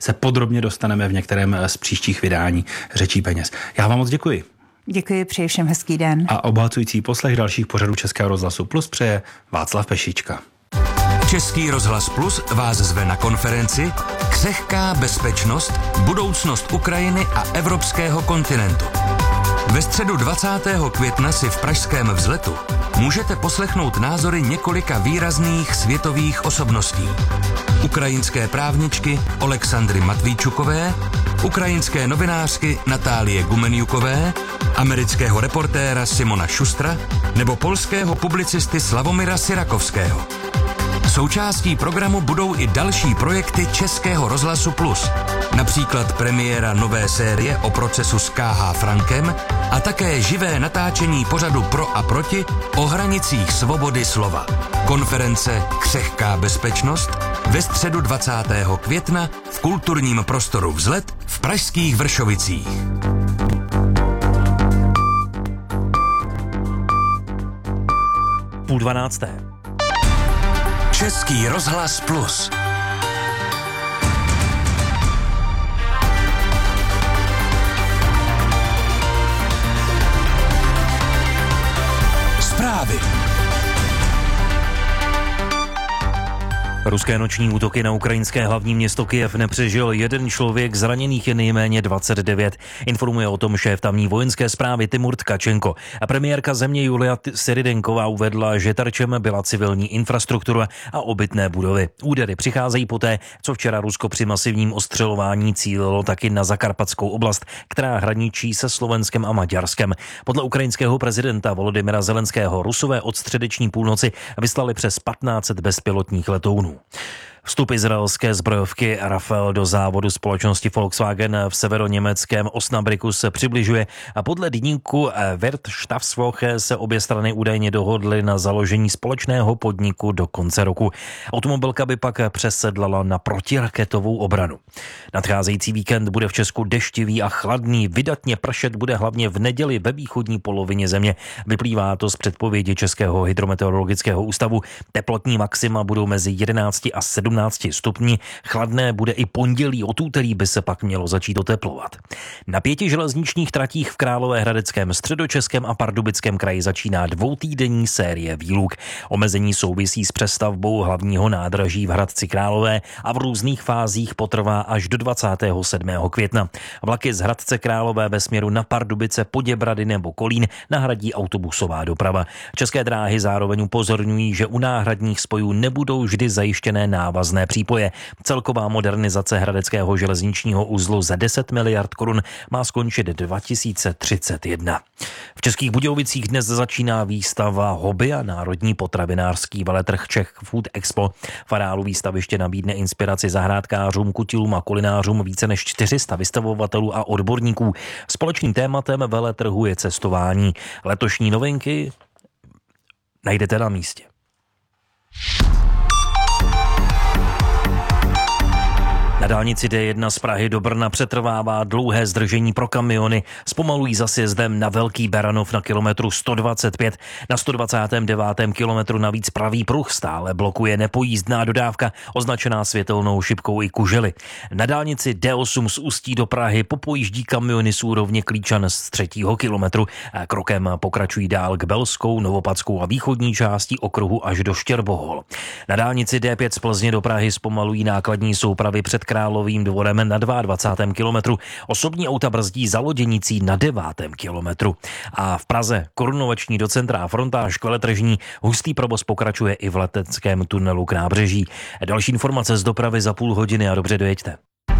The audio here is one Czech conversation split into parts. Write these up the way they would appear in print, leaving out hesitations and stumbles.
se podrobně dostaneme v některém z příštích vydání Řečí peněz. Já vám moc děkuji. Děkuji, přeji všem hezký den. A obohacující poslech dalších pořadů Českého rozhlasu Plus přeje Václav Pešička. Český rozhlas Plus vás zve na konferenci Křehká bezpečnost, budoucnost Ukrajiny a evropského kontinentu. Ve středu 20. května si v pražském Vzletu můžete poslechnout názory několika výrazných světových osobností. Ukrajinské právničky Oleksandry Matvíčukové, ukrajinské novinářky Natálie Gumenjukové, amerického reportéra Simona Šustra nebo polského publicisty Slavomira Syrakovského. Součástí programu budou i další projekty Českého rozhlasu Plus, například premiéra nové série o procesu s K.H. Frankem a také živé natáčení pořadu Pro a proti o hranicích svobody slova. Konference Křehká bezpečnost ve středu 20. května v kulturním prostoru Vzlet v pražských Vršovicích. Půl 12. Český rozhlas Plus. Zprávy. Ruské noční útoky na ukrajinské hlavní město Kyjev nepřežil jeden člověk, zraněných je nejméně 29. Informuje o tom šéf tamní vojenské správy Timur Tkačenko. A premiérka země Julia Syridenková uvedla, že terčem byla civilní infrastruktura a obytné budovy. Údery přicházejí poté, co včera Rusko při masivním ostřelování cílilo taky na Zakarpatskou oblast, která hraničí se Slovenskem a Maďarskem. Podle ukrajinského prezidenta Volodymyra Zelenského Rusové od středeční půlnoci vyslali přes 1500 bezpilotních letounů. Vstup izraelské zbrojovky Rafale do závodu společnosti Volkswagen v severoněmeckém Osnabrücku se přibližuje a podle deníku Wirtschaftswoche se obě strany údajně dohodly na založení společného podniku do konce roku. Automobilka by pak přesedlala na protiraketovou obranu. Nadcházející víkend bude v Česku deštivý a chladný, vydatně pršet bude hlavně v neděli ve východní polovině země. Vyplývá to z předpovědi Českého hydrometeorologického ústavu. Teplotní maxima budou mezi 11 a 17 stupni. Chladné bude i pondělí, od úterý by se pak mělo začít oteplovat. Na 5 železničních tratích v Královéhradeckém, Středočeském a Pardubickém kraji začíná dvoutýdenní série výluk. Omezení souvisí s přestavbou hlavního nádraží v Hradci Králové a v různých fázích potrvá až do 27. května. Vlaky z Hradce Králové ve směru na Pardubice, Poděbrady nebo Kolín nahradí autobusová doprava. České dráhy zároveň upozorňují, že u náhradních spojů nebudou vždy zajištěné návazné přípoje. Celková modernizace hradeckého železničního uzlu za 10 miliard korun má skončit 2031. V Českých Budějovicích dnes začíná výstava Hobby a národní potravinářský veletrh Czech Food Expo. V areálu výstaviště nabídne inspiraci zahrádkářům, kutilům a kulinářům více než 400 vystavovatelů a odborníků. Společným tématem veletrhu je cestování. Letošní novinky najdete na místě. Na dálnici D1 z Prahy do Brna přetrvává dlouhé zdržení pro kamiony. Zpomalují za sjezdem na Velký Beranov na kilometru 125. Na 129. kilometru navíc pravý pruh stále blokuje nepojízdná dodávka, označená světelnou šipkou i kužely. Na dálnici D8 z Ústí do Prahy popojíždí kamiony z úrovně Klíčan z 3. kilometru. Krokem pokračují dál k Belskou, Novopadskou a východní části okruhu až do Štěrbohol. Na dálnici D5 z Plzně do Prahy zpomalují nákladní soupravy před Královým dvorem na 22. kilometru. Osobní auta brzdí za Loděnicí na 9. kilometru. A v Praze korunovační do centra frontáž k Veletržní hustý provoz pokračuje i v leteckém tunelu k Nábřeží. Další informace z dopravy za půl hodiny a dobře dojeďte.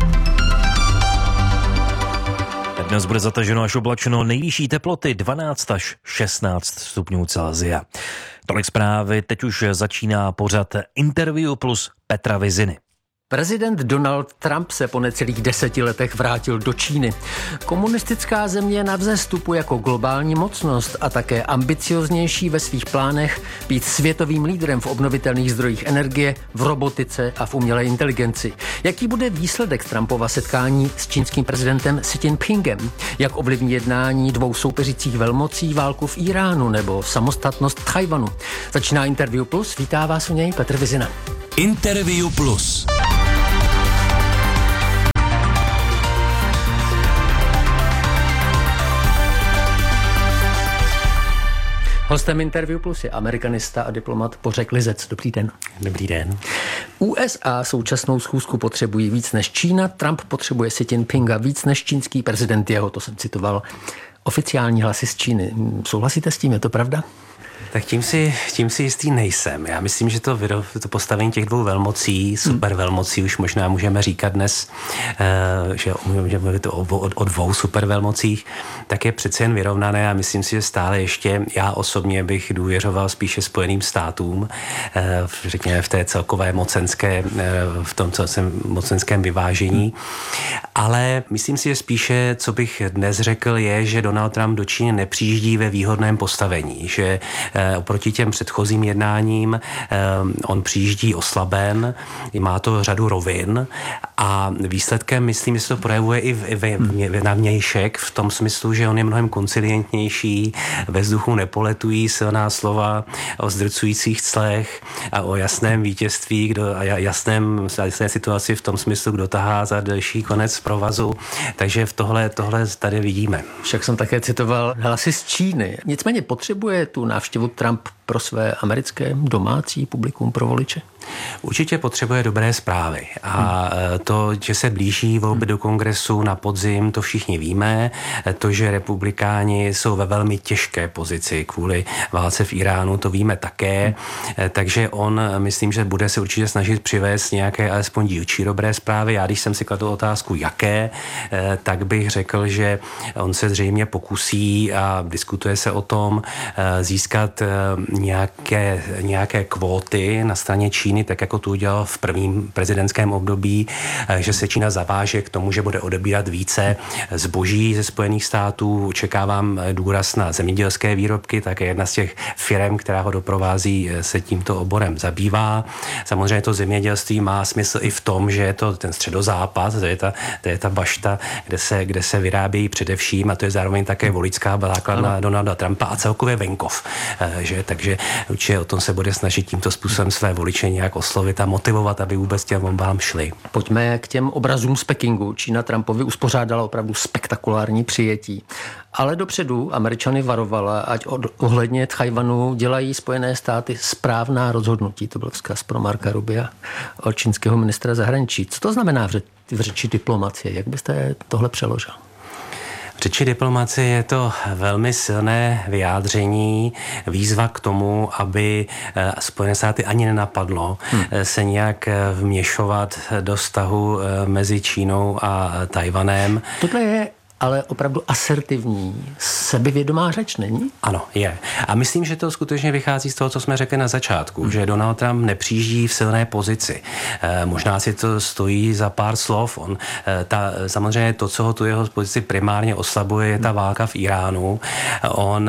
Dnes bude zataženo až oblačno, nejvyšší teploty 12 až 16 stupňů Celsia. Tolik zprávy, teď už začíná pořad Interview plus Petra Viziny. Prezident Donald Trump se po necelých 10 letech vrátil do Číny. Komunistická země je na vzestupu jako globální mocnost a také ambicioznější ve svých plánech být světovým lídrem v obnovitelných zdrojích energie, v robotice a v umělé inteligenci. Jaký bude výsledek Trumpova setkání s čínským prezidentem Xi Jinpingem? Jak ovlivní jednání dvou soupeřících velmocí válku v Iránu nebo samostatnost Tchajwanu? Začíná Interview Plus, vítá vás u něj Petr Vizina. Interview Plus. Hostem Interview Plus je amerikanista a diplomat Bořek Lizec. Dobrý den. Dobrý den. USA současnou schůzku potřebují víc než Čína, Trump potřebuje Xi Jinpinga víc než čínský prezident jeho, to jsem citoval oficiální hlasy z Číny. Souhlasíte s tím, je to pravda? Tak tím si jistý nejsem. Já myslím, že to postavení těch dvou velmocí, supervelmocí, už možná můžeme říkat dnes, že můžeme mluvit o dvou supervelmocích, tak je přece jen vyrovnané a myslím si, že stále ještě já osobně bych důvěřoval spíše Spojeným státům, řekněme v té celkové mocenské, v tom mocenském vyvážení. Ale myslím si, že spíše, co bych dnes řekl, je, že Donald Trump do Číny nepřijíždí ve výhodném postavení, že oproti těm předchozím jednáním on přijíždí oslaben, má to řadu rovin a výsledkem, myslím, že se to projevuje i na vnějšek v tom smyslu, že on je mnohem koncilientnější, ve vzduchu nepoletují silná slova o zdrcujících clech a o jasném vítězství a jasné situaci v tom smyslu, kdo tahá za delší konec provazu. Takže v tohle tady vidíme. Však jsem také citoval hlasy z Číny. Nicméně potřebuje tu návštěvu Trump pro své americké domácí publikum, pro voliče? Určitě potřebuje dobré zprávy a to, že se blíží volby do kongresu na podzim, to všichni víme. To, že republikáni jsou ve velmi těžké pozici kvůli válce v Iránu, to víme také. Takže on, myslím, že bude se určitě snažit přivést nějaké alespoň dílčí dobré zprávy. Já, když jsem si kladl otázku, jaké, tak bych řekl, že on se zřejmě pokusí a diskutuje se o tom získat nějaké kvóty na straně Číny, tak jako to udělal v prvním prezidentském období, že se Čína zaváže k tomu, že bude odebírat více zboží ze Spojených států. Očekávám důraz na zemědělské výrobky, také jedna z těch firem, která ho doprovází, se tímto oborem zabývá. Samozřejmě to zemědělství má smysl i v tom, že je to ten středozápad, to je ta bašta, kde se vyrábějí především, a to je zároveň také voličská základna Donalda Trumpa a celkově venkov. Takže určitě o tom se bude snažit tímto způsobem své voliče nějak oslovit a motivovat, aby vůbec těm volbám šli. Pojďme k těm obrazům z Pekingu. Čína Trumpovi uspořádala opravdu spektakulární přijetí. Ale dopředu Američany varovala, ať ohledně Tchajwanu dělají Spojené státy správná rozhodnutí. To byl vzkaz pro Marca Rubia od čínského ministra zahraničí. Co to znamená v řeči diplomacie? Jak byste tohle přeložil? V řeči diplomacie je to velmi silné vyjádření, výzva k tomu, aby Spojené státy ani nenapadlo se nějak vměšovat do vztahu mezi Čínou a Tajvanem. Tohle je ale opravdu asertivní, sebevědomá řeč, není? Ano, je. A myslím, že to skutečně vychází z toho, co jsme řekli na začátku, že Donald Trump nepřijíždí v silné pozici. Možná si to stojí za pár slov. Samozřejmě to, co ho tu jeho pozici primárně oslabuje, je ta válka v Iránu. On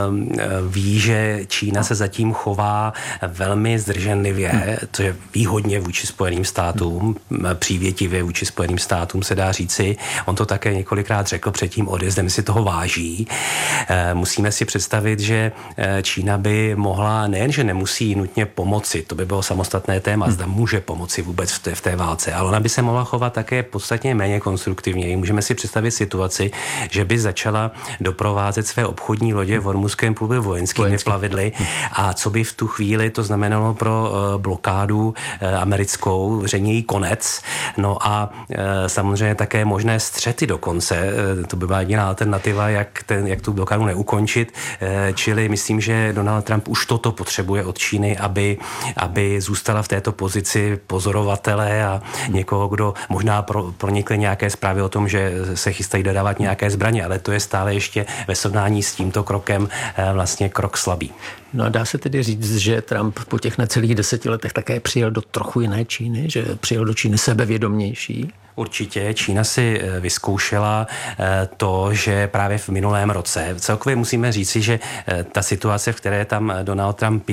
ví, že Čína se zatím chová velmi zdrženlivě, to je výhodně vůči Spojeným státům, přívětivě vůči Spojeným státům se dá říci. On to také několikrát řekl před tím odjezdem, si toho váží. Musíme si představit, že Čína by mohla, nejenže nemusí nutně pomoci, to by bylo samostatné téma, zda může pomoci vůbec v té válce, ale ona by se mohla chovat také podstatně méně konstruktivně. Můžeme si představit situaci, že by začala doprovázet své obchodní lodě v Hormuzském průlivu vojenskými plavidly a co by v tu chvíli to znamenalo pro blokádu americkou, zřejmě její konec. No a samozřejmě také možné střety dokonce. To by byla jediná alternativa, jak tu blokádu neukončit. Čili myslím, že Donald Trump už toto potřebuje od Číny, aby zůstala v této pozici pozorovatele a někoho, kdo možná pronikly nějaké zprávy o tom, že se chystají dodávat nějaké zbraně, ale to je stále ještě ve srovnání s tímto krokem vlastně krok slabý. No a dá se tedy říct, že Trump po těch necelých 10 letech také přijel do trochu jiné Číny, že přijel do Číny sebevědomější? Určitě. Čína si vyzkoušela to, že právě v minulém roce, celkově musíme říci, že ta situace, v které tam Donald Trump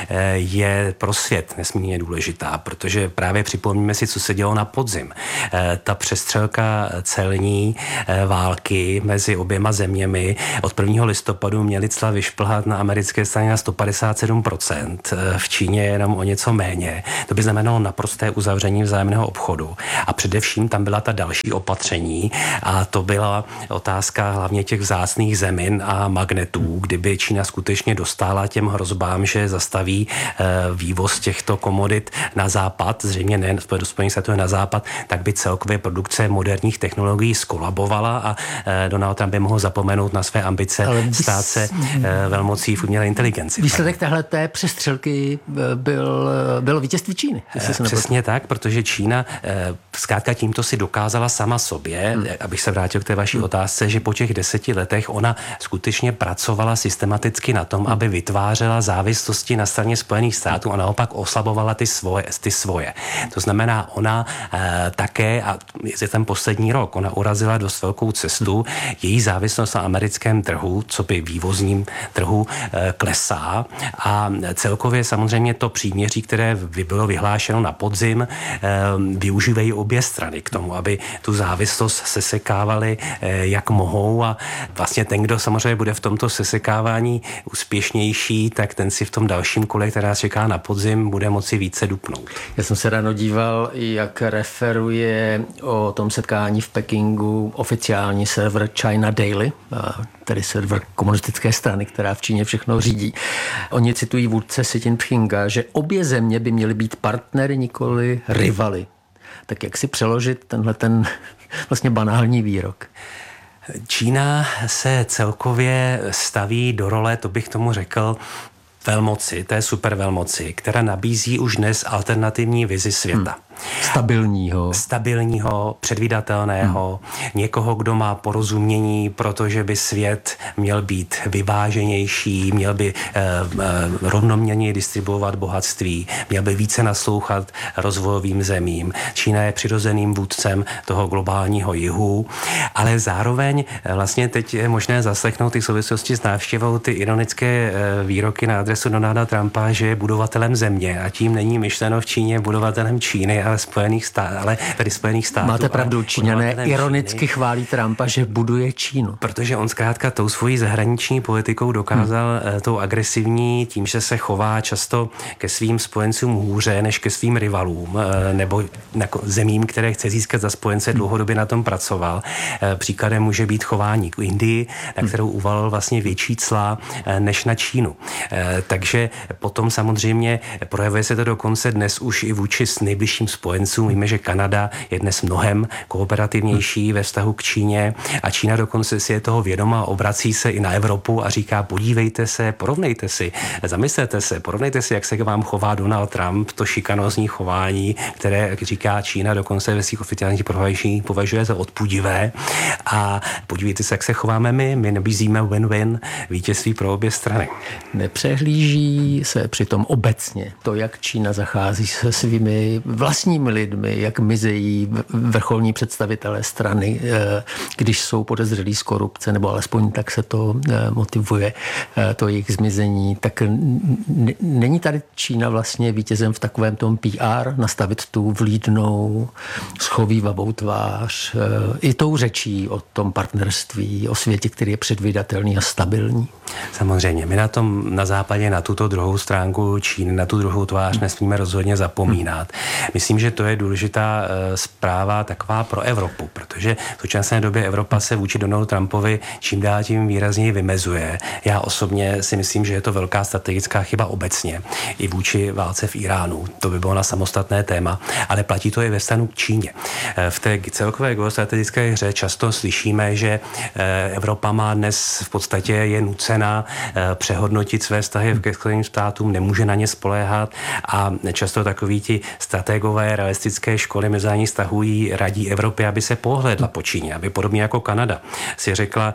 je pro svět nesmírně důležitá, protože právě připomíme si, co se dělo na podzim. Ta přestřelka celní války mezi oběma zeměmi od 1. listopadu měly cla vyšplhat na americké straně na 157%, v Číně jenom o něco méně. To by znamenalo naprosté uzavření vzájemného obchodu a především tam byla ta další opatření a to byla otázka hlavně těch vzácných zemin a magnetů, kdyby Čína skutečně dostála těm hrozbám, že zastaví vývoz těchto komodit na západ, zřejmě ne do Spojených států, na západ, tak by celkově produkce moderních technologií skolabovala a Donald Trump by mohl zapomenout na své ambice stát se velmocí v umělé inteligenci. Výsledek téhleté přestřelky bylo vítězství Číny. Přesně tak, protože Čína zkrátka tímto si dokázala sama sobě, abych se vrátil k té vaší otázce, že po těch 10 letech ona skutečně pracovala systematicky na tom, aby vytvářela závislosti na straně Spojených států a naopak oslabovala ty svoje. To znamená, ona také, a je ten poslední rok, ona urazila dost velkou cestu, její závislost na americkém trhu, co by vývozním trhu, klesá a celkově samozřejmě to příměří, které bylo vyhlášeno na podzim, využívají obě strany k tomu, aby tu závislost sesekávali jak mohou a vlastně ten, kdo samozřejmě bude v tomto sesekávání úspěšnější, tak ten si v tom dalším kole, která nás čeká na podzim, bude moci více dupnout. Já jsem se ráno díval, jak referuje o tom setkání v Pekingu oficiální server China Daily, tedy server komunistické strany, která v Číně všechno řídí. Oni citují vůdce Xi Jinpinga, že obě země by měly být partnery, nikoli rivaly. Tak jak si přeložit tenhle ten vlastně banální výrok? Čína se celkově staví do role, to bych tomu řekl, velmoci, té supervelmoci, která nabízí už dnes alternativní vizi světa. Stabilního, předvídatelného, někoho, kdo má porozumění, protože by svět měl být vyváženější, měl by rovnoměrně distribuovat bohatství, měl by více naslouchat rozvojovým zemím. Čína je přirozeným vůdcem toho globálního jihu, ale zároveň vlastně teď je možné zaslechnout v souvislosti s návštěvou ty ironické výroky na adresu Donalda Trumpa, že je budovatelem země a tím není myšleno v Číně budovatelem Číny, ale Spojených států. Máte pravdu, Číňané ironicky chválí Trumpa, že buduje Čínu. Protože on zkrátka tou svojí zahraniční politikou dokázal tou agresivní, tím, že se chová často ke svým spojencům hůře než ke svým rivalům, nebo zemím, které chce získat za spojence, dlouhodobě na tom pracoval. Příkladem může být chování k Indii, na kterou uvalil vlastně větší cla než na Čínu. Takže potom samozřejmě projevuje se to dokonce dnes už i vůči s nejbližším spojencům. Víme, že Kanada je dnes mnohem kooperativnější ve vztahu k Číně a Čína dokonce si je toho vědoma, obrací se i na Evropu a říká, podívejte se, porovnejte si, zamyslete se, porovnejte si, jak se k vám chová Donald Trump, to šikanózní chování, které, jak říká Čína, dokonce ve svých oficiálních prohlášeních považuje za odpudivé a podívejte se, jak se chováme my nabízíme win-win, vítězství pro obě strany. Nepřehlíží se přitom obecně to, jak Čína zachází se svými vlastními lidmi, jak mizejí vrcholní představitelé strany, když jsou podezřelí z korupce, nebo alespoň tak se to motivuje, to jejich zmizení, tak není tady Čína vlastně vítězem v takovém tom PR, nastavit tu vlídnou, schovívavou tvář, i tou řečí o tom partnerství, o světě, který je předvídatelný a stabilní? Samozřejmě, my na západě na tuto druhou stránku Číny, na tu druhou tvář nesmíme rozhodně zapomínat. Myslím, že to je důležitá zpráva taková pro Evropu, protože v současné době Evropa se vůči Donaldu Trumpovi čím dál tím výrazněji vymezuje. Já osobně si myslím, že je to velká strategická chyba obecně i vůči válce v Iránu. To by bylo na samostatné téma, ale platí to i ve vztahu k Číně. V té celkové geostrategické hře často slyšíme, že Evropa má dnes v podstatě je nucena přehodnotit své vztahy ke Spojeným státům, nemůže na ně spoléhat a často takoví ti strategové realistické školy mezinárodních vztahů radí Evropě, aby se pohlédla po Číně, aby podobně jako Kanada si řekla,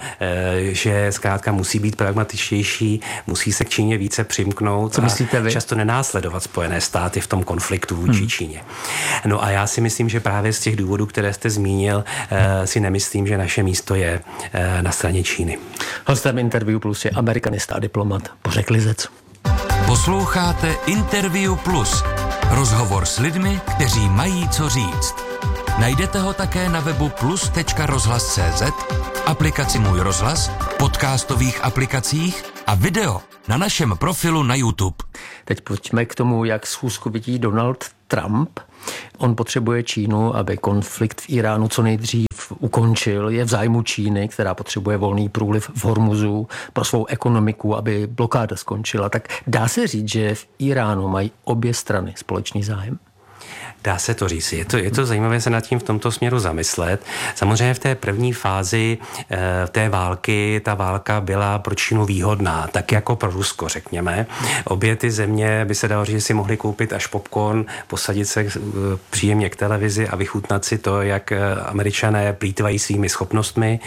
že zkrátka musí být pragmatičtější, musí se k Číně více přimknout. Co myslíte vy? Často nenásledovat Spojené státy v tom konfliktu vůči Číně. No a já si myslím, že právě z těch důvodů, které jste zmínil, si nemyslím, že naše místo je na straně Číny. Hostem Interview Plus je amerikanista a diplomat Bořek Lizec. Posloucháte Interview Plus. Rozhovor s lidmi, kteří mají co říct. Najdete ho také na webu plus.rozhlas.cz, aplikaci Můj rozhlas, podcastových aplikacích a video na našem profilu na YouTube. Teď pojďme k tomu, jak schůzku vidí Donald Trump. On potřebuje Čínu, aby konflikt v Iránu co nejdřív ukončil. Je v zájmu Číny, která potřebuje volný průliv v Hormuzu pro svou ekonomiku, aby blokáda skončila. Tak dá se říct, že v Iránu mají obě strany společný zájem? Dá se to říct. Je to zajímavé se nad tím v tomto směru zamyslet. Samozřejmě v té první fázi té války, ta válka byla pro Čínu výhodná, tak jako pro Rusko, řekněme. Obě ty země by se dalo říct, že si mohli koupit až popcorn, posadit se příjemně k televizi a vychutnat si to, jak Američané plýtvají svými schopnostmi.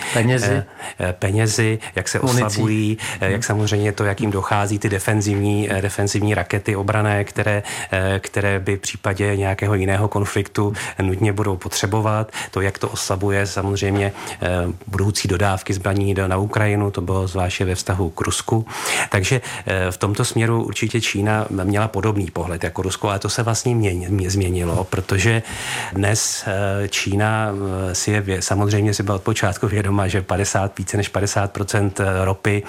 Penězi, jak se oslabují, jak samozřejmě to, jak jim dochází ty defenzivní rakety obranné, které by v případě nějakého jiného konfliktu nutně budou potřebovat. To, jak to oslabuje samozřejmě budoucí dodávky zbraní na Ukrajinu, to bylo zvláště ve vztahu k Rusku. Takže v tomto směru určitě Čína měla podobný pohled jako Rusko, ale to se vlastně změnilo, protože dnes Čína samozřejmě si byla od počátku vědoma, že více než 50% ropy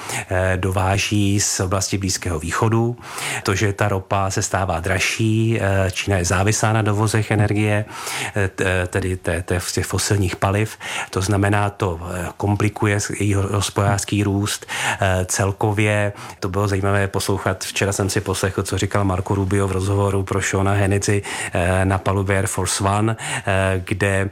dováží z oblasti Blízkého východu. To, že ta ropa se stává dražší, Čína je závislá na dovozech energie, tedy těch fosilních paliv. To znamená, to komplikuje její hospodářský růst. Celkově to bylo zajímavé poslouchat. Včera jsem si poslechl, co říkal Marco Rubio v rozhovoru pro Seana Hannity na palubě Air Force One, kde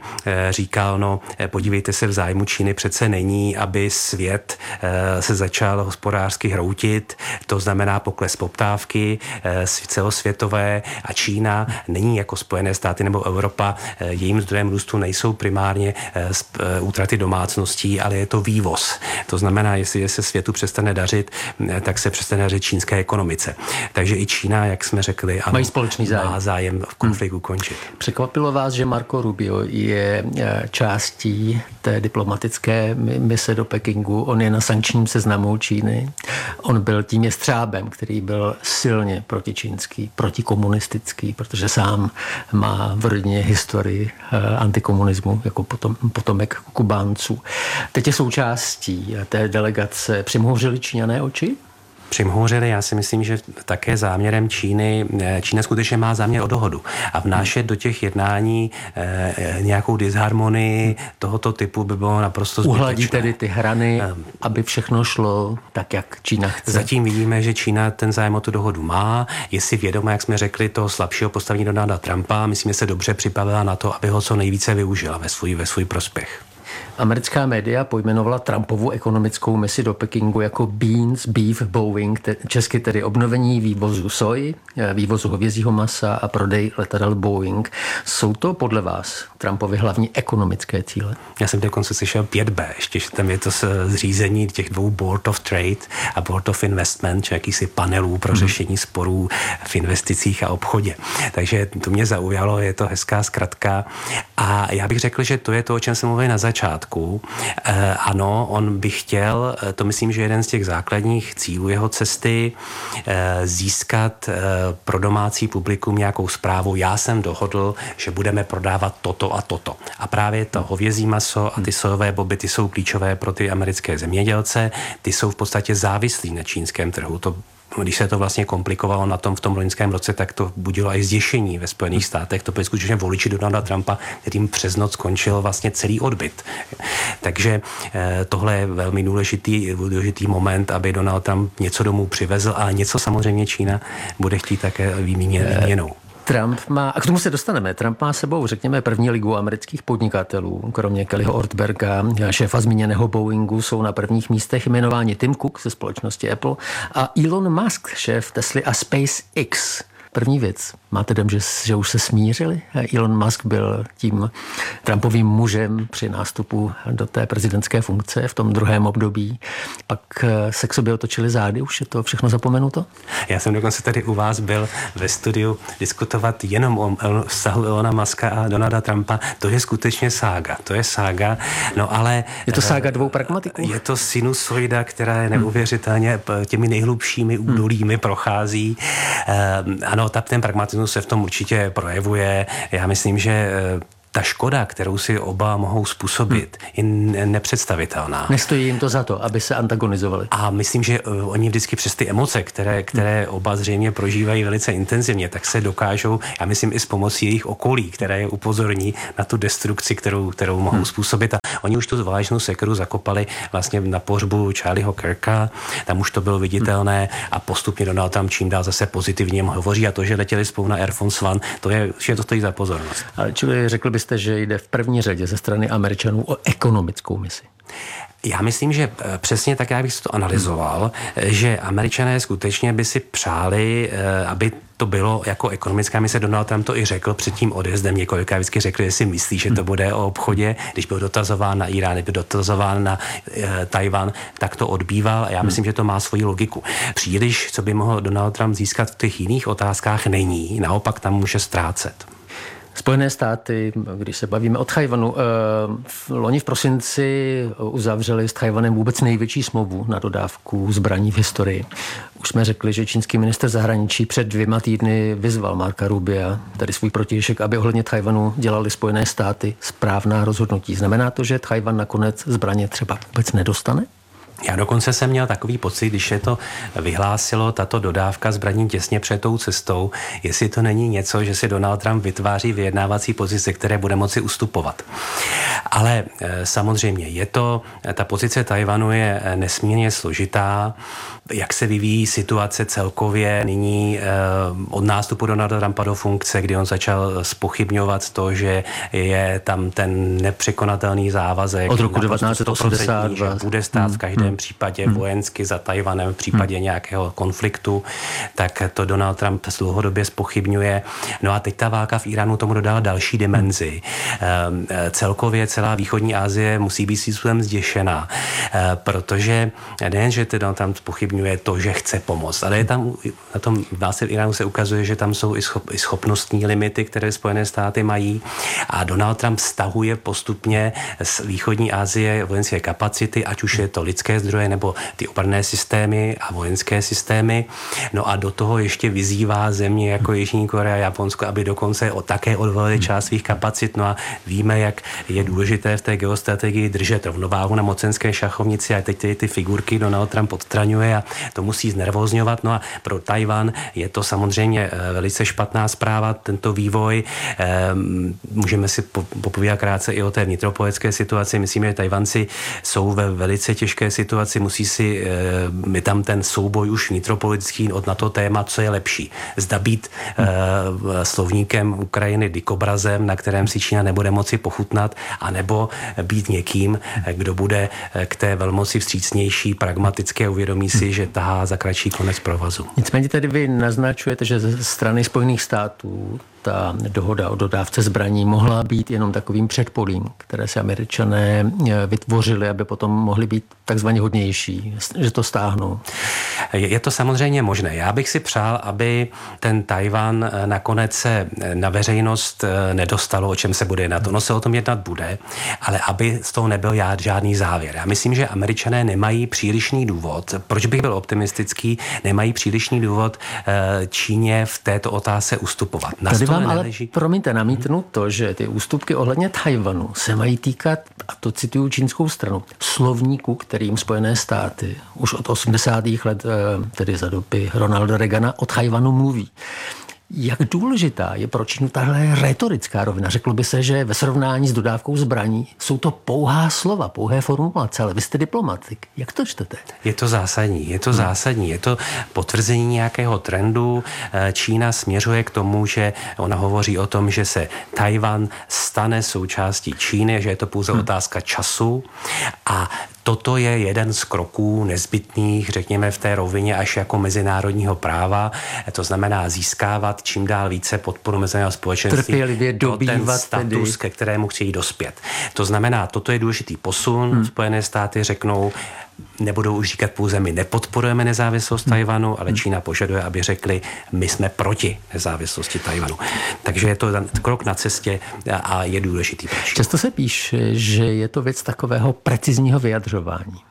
říkal, podívejte se, v zájmu Číny přece není, aby svět se začal hospodářsky hroutit. To znamená pokles poptávky celosvětové a Čína není jako Spojené státy nebo Evropa, jejím zdrojem růstu nejsou primárně útraty domácností, ale je to vývoz. To znamená, jestli se světu přestane dařit, tak se přestane dařit čínské ekonomice. Takže i Čína, jak jsme řekli, mají společný zájem. Má zájem v konfliktu ukončit. Překvapilo vás, že Marco Rubio je částí té diplomatické mise do Pekingu. On je na sankčním seznamu Číny. On byl tím jestřábem, který byl silně protičínský, protikomunistický, protože sám má v rodině historii antikomunismu, jako potomek Kubánců. Teď je součástí té delegace. Přimhouřili Číňané oči? Přimhouřili, já si myslím, že také záměrem Čína skutečně má záměr o dohodu a vnášet do těch jednání nějakou disharmonii tohoto typu by bylo naprosto zbytečné. Uhladí tedy ty hrany, aby všechno šlo tak, jak Čína chce. Zatím vidíme, že Čína ten zájem o tu dohodu má, je si vědoma, jak jsme řekli, toho slabšího postavení Donalda Trumpa, myslím, že se dobře připravila na to, aby ho co nejvíce využila ve svůj prospěch. Americká média pojmenovala Trumpovu ekonomickou misi do Pekingu jako Beans, Beef, Boeing, česky tedy obnovení vývozu soji, vývozu hovězího masa a prodej letadel Boeing. Jsou to podle vás Trumpovy hlavní ekonomické cíle? Já jsem dokonce slyšel 5B, ještě že tam je to zřízení těch dvou Board of Trade a Board of Investment, či jakýsi panelů pro řešení sporů v investicích a obchodě. Takže to mě zaujalo, je to hezká zkratka a já bych řekl, že to je to, o čem jsem mluvil na začátku. Ano, on by chtěl, to myslím, že jeden z těch základních cílů jeho cesty, získat pro domácí publikum nějakou zprávu. Já jsem dohodl, že budeme prodávat toto a toto. A právě to hovězí maso a ty sojové boby, ty jsou klíčové pro ty americké zemědělce. Ty jsou v podstatě závislí na čínském trhu. Když se to vlastně komplikovalo v tom loňském roce, tak to budilo i zděšení ve Spojených státech. To byli skutečně voliči Donalda Trumpa, kterým přes noc skončil vlastně celý odbyt. Takže tohle je velmi důležitý moment, aby Donald Trump něco domů přivezl, ale něco samozřejmě Čína bude chtít také výměnou. Trump má, a k tomu se dostaneme, Trump má sebou, řekněme, první ligu amerických podnikatelů. Kromě Kellyho Ortberga, šéfa zmíněného Boeingu, jsou na prvních místech jmenováni Tim Cook ze společnosti Apple a Elon Musk, šéf Tesly a SpaceX. První věc, máte dojem, že už se smířili? Elon Musk byl tím Trumpovým mužem při nástupu do té prezidentské funkce v tom druhém období. Pak se k sobě otočili zády, už je to všechno zapomenuto? Já jsem dokonce tady u vás byl ve studiu diskutovat jenom o vztahu Elona Muska a Donalda Trumpa. To je skutečně sága. No ale... Je to sága dvou pragmatiků? Je to sinusoida, která je neuvěřitelně těmi nejhlubšími údolími prochází. Ano, ten pragmatismus se v tom určitě projevuje. Já myslím, že ta škoda, kterou si oba mohou způsobit, je nepředstavitelná. Nestojí jim to za to, aby se antagonizovali. A myslím, že oni vždycky přes ty emoce, které oba zřejmě prožívají velice intenzivně, tak se dokážou, já myslím i s pomocí jejich okolí, které je upozorní na tu destrukci, kterou mohou způsobit. A oni už tu válečnou sekeru zakopali vlastně na pohřbu Charlieho Kirka, tam už to bylo viditelné a postupně Donald Trump čím dál zase pozitivně hovoří a to, že letěli spolu na Air Force One, že to stojí za pozornost. Ale čili řekl byste, že jde v první řadě ze strany Američanů o ekonomickou misi? Já myslím, že přesně tak, jak bych si to analyzoval, že Američané skutečně by si přáli, aby to bylo jako ekonomická mise. Donald Trump to i řekl před tím odjezdem. Několikrát vždycky řekl, že si myslí, že to bude o obchodě. Když byl dotazován na Irán, byl dotazován na Tajvan, tak to odbýval a já myslím, že to má svoji logiku. Příliš, co by mohl Donald Trump získat v těch jiných otázkách, není. Naopak tam může ztrácet. Spojené státy, když se bavíme o Tchajvanu, loni v prosinci uzavřeli s Tchajvanem vůbec největší smlouvu na dodávku zbraní v historii. Už jsme řekli, že čínský ministr zahraničí před 2 týdny vyzval Marca Rubia, tedy svůj protějšek, aby ohledně Tchajvanu dělali Spojené státy správná rozhodnutí. Znamená to, že Tchajvan nakonec zbraně třeba vůbec nedostane? Já dokonce jsem měl takový pocit, když se to vyhlásilo, tato dodávka zbraní těsně před tou cestou, jestli to není něco, že si Donald Trump vytváří vyjednávací pozice, které bude moci ustupovat. Ale samozřejmě ta pozice Tajvanu je nesmírně složitá. Jak se vyvíjí situace celkově nyní od nástupu Donalda Trumpa do funkce, kdy on začal zpochybňovat to, že je tam ten nepřekonatelný závazek. Od roku 1982. Že bude stát v každém případě vojensky za Tajvanem v případě nějakého konfliktu, tak to Donald Trump dlouhodobě zpochybňuje. No a teď ta válka v Iránu tomu dodala další dimenzi. Celkově celá východní Asie musí být svým způsobem zděšená, protože nejen, že Donald Trump zpochybňuje to, že chce pomoct, ale je tam na tom válce v Iránu se ukazuje, že tam jsou i schopnostní limity, které Spojené státy mají a Donald Trump stahuje postupně z východní Asie vojenské kapacity, ať už je to lidské zdroje nebo ty obranné systémy a vojenské systémy. No a do toho ještě vyzývá země jako Jižní Korea a Japonsko, aby dokonce také odvolili část svých kapacit. No a víme, jak je důležité v té geostrategii držet rovnováhu na mocenské šachovnici a teď ty figurky Donald Trump odstraňuje a to musí znervózňovat. No a pro Tajvan je to samozřejmě velice špatná zpráva, tento vývoj. Můžeme si popovídat krátce i o té vnitropolitické situaci. Myslím, že Tajvanci jsou ve velice těžké situaci, je tam ten souboj už vnitropolitický na to téma, co je lepší. Zda být slovníkem Ukrajiny dikobrazem, na kterém si Čína nebude moci pochutnat, anebo být někým, kdo bude k té velmoci vstřícnější, pragmatické, uvědomí si, že tahá za kratší konec provazu. Nicméně tedy vy naznačujete, že ze strany Spojených států ta dohoda o dodávce zbraní mohla být jenom takovým předpolím, které si Američané vytvořili, aby potom mohli být takzvaně hodnější, že to stáhnou. Je to samozřejmě možné. Já bych si přál, aby ten Tajvan nakonec se na veřejnost nedostalo, o čem se bude jednat. Ono se o tom jednat bude, ale aby z toho nebyl žádný závěr. Já myslím, že Američané nemají přílišný důvod, proč bych byl optimistický, nemají přílišný důvod Číně v této otázce ustupovat. Tady vám ale, promiňte, namítnu to, že ty ústupky ohledně Tajvanu se mají týkat, a to cituju čínskou stranu, slovníku, kterým Spojené státy už od 80. let, tedy za doby Ronalda Reagana, o Tajvanu mluví. Jak důležitá je pro Čínu tahle retorická rovina? Řeklo by se, že ve srovnání s dodávkou zbraní jsou to pouhá slova, pouhé formulace, ale vy jste diplomatik. Jak to čtete? Je to zásadní. Je to potvrzení nějakého trendu. Čína směřuje k tomu, že ona hovoří o tom, že se Tajvan stane součástí Číny, že je to pouze otázka času a toto je jeden z kroků nezbytných, řekněme, v té rovině až jako mezinárodního práva. To znamená získávat čím dál více podporu mezinárodního společenství. Trpělivě dobývat ten status, ke kterému chtějí dospět. To znamená, toto je důležitý posun. Spojené státy řeknou, nebudou už říkat pouze my nepodporujeme nezávislost Tajvanu, ale Čína požaduje, aby řekli, my jsme proti nezávislosti Tajvanu. Takže je to krok na cestě a je důležitý. Často se píše, že je to věc takového precizního vyjadřování.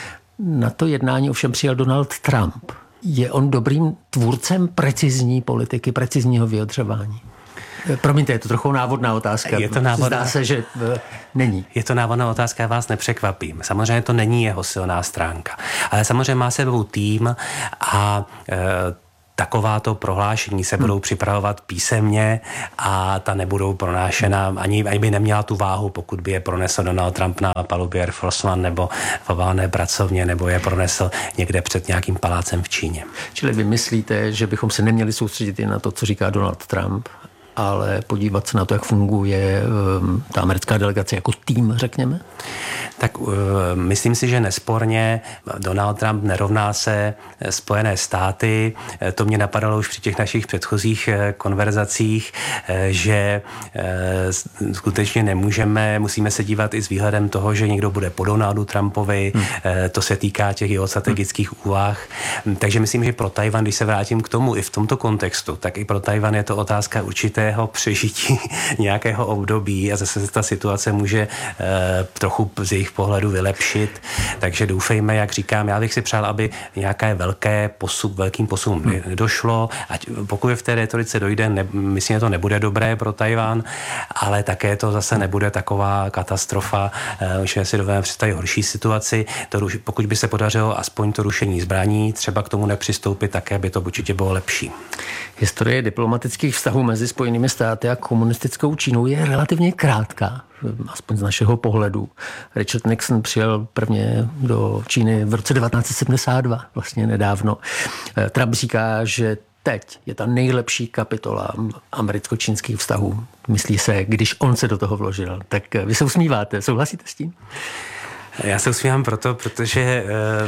Na to jednání ovšem přijel Donald Trump. Je on dobrým tvůrcem precizní politiky, precizního vyjadřování? Promiňte, je to trochu návodná otázka. Je to návodná... Zdá se, že není. Je to návodná otázka, já vás nepřekvapím. Samozřejmě to není jeho silná stránka. Ale samozřejmě má sebou tým a takováto prohlášení se budou připravovat písemně a ta nebudou pronášena, ani by neměla tu váhu, pokud by je pronesl Donald Trump na palubě Air Force One nebo v oválné pracovně, nebo je pronesl někde před nějakým palácem v Číně. Čili vy myslíte, že bychom se neměli soustředit i na to, co říká Donald Trump, ale podívat se na to, jak funguje ta americká delegace jako tým, řekněme? Tak myslím si, že nesporně Donald Trump nerovná se Spojené státy. To mě napadalo už při těch našich předchozích konverzacích, že skutečně musíme se dívat i s výhledem toho, že někdo bude po Donaldu Trumpovi. To se týká těch jeho strategických úvah. Takže myslím, že pro Tajvan, když se vrátím k tomu i v tomto kontextu, tak i pro Tajvan je to otázka určitého přežití nějakého období a zase ta situace může trochu z jejich pohledu vylepšit. Takže doufejme, jak říkám, já bych si přál, aby nějaké velkým posunům došlo. Ať pokud v té retorice dojde, myslím, že to nebude dobré pro Tajvan, ale také to zase nebude taková katastrofa, že si dovedeme představit horší situaci. Pokud by se podařilo aspoň to rušení zbraní, třeba k tomu nepřistoupit, také by to určitě bylo lepší. Historie diplomatických vztahů mezi Spojenými státy a komunistickou Čínou je relativně krátká, aspoň z našeho pohledu. Richard Nixon přijel prvně do Číny v roce 1972, vlastně nedávno. Trump říká, že teď je ta nejlepší kapitola americko-čínských vztahů. Myslí se, když on se do toho vložil. Tak vy se usmíváte, souhlasíte s tím? Já se usmívám protože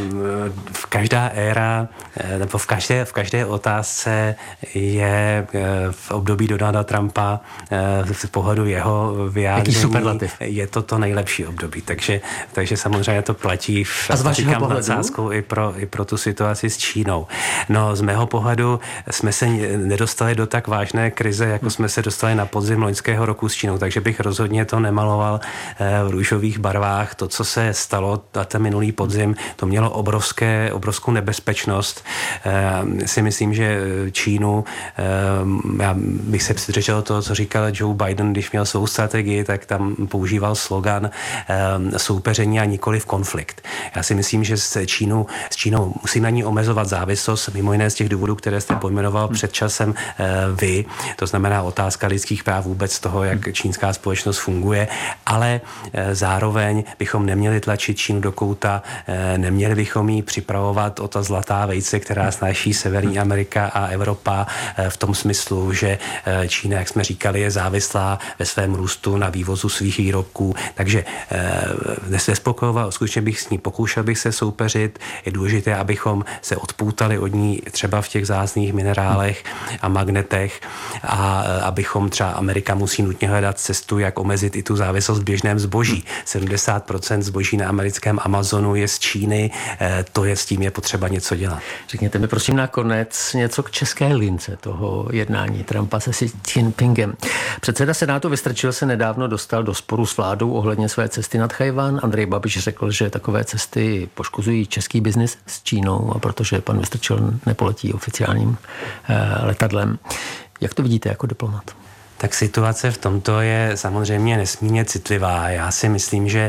v každá éra, nebo v každé otázce je v období Donalda Trumpa z pohledu jeho vyjádření je to nejlepší období. Takže samozřejmě to platí a z vašeho pohledu? I pro tu situaci s Čínou. No, z mého pohledu jsme se nedostali do tak vážné krize, jako jsme se dostali na podzim loňského roku s Čínou, takže bych rozhodně to nemaloval v růžových barvách. To, co se stalo a ten minulý podzim, to mělo obrovskou nebezpečnost. Si myslím, že Čínu, já bych se přidržel toho, co říkal Joe Biden, když měl svou strategii, tak tam používal slogan soupeření a nikoliv konflikt. Já si myslím, že s Čínou musím na ní omezovat závislost, mimo jiné z těch důvodů, které jste pojmenoval před časem vy. To znamená otázka lidských práv, vůbec toho, jak čínská společnost funguje, ale zároveň bychom neměli tlačit Čínu do kouta, neměli bychom jí připravovat o ta zlatá vejce, která snáší Severní Amerika a Evropa v tom smyslu, že Čína, jak jsme říkali, je závislá ve svém růstu na vývozu svých výrobků. Takže nespokojovat, skutečně bych s ní pokoušel bych se soupeřit. Je důležité, abychom se odpoutali od ní třeba v těch vzácných minerálech a magnetech a abychom třeba Amerika musí nutně hledat cestu, jak omezit i tu závislost v běžném zboží. 70% zboží na americkém Amazonu je z Číny, s tím je potřeba něco dělat. Řekněte mi prosím nakonec něco k české lince toho jednání Trumpa se Xi Jinpingem. Předseda Senátu Vystrčil se nedávno dostal do sporu s vládou ohledně své cesty na Tchaj-wan. Andrej Babiš řekl, že takové cesty poškozují český biznis s Čínou, a protože pan Vystrčil nepoletí oficiálním letadlem. Jak to vidíte jako diplomat? Tak situace v tomto je samozřejmě nesmírně citlivá. Já si myslím, že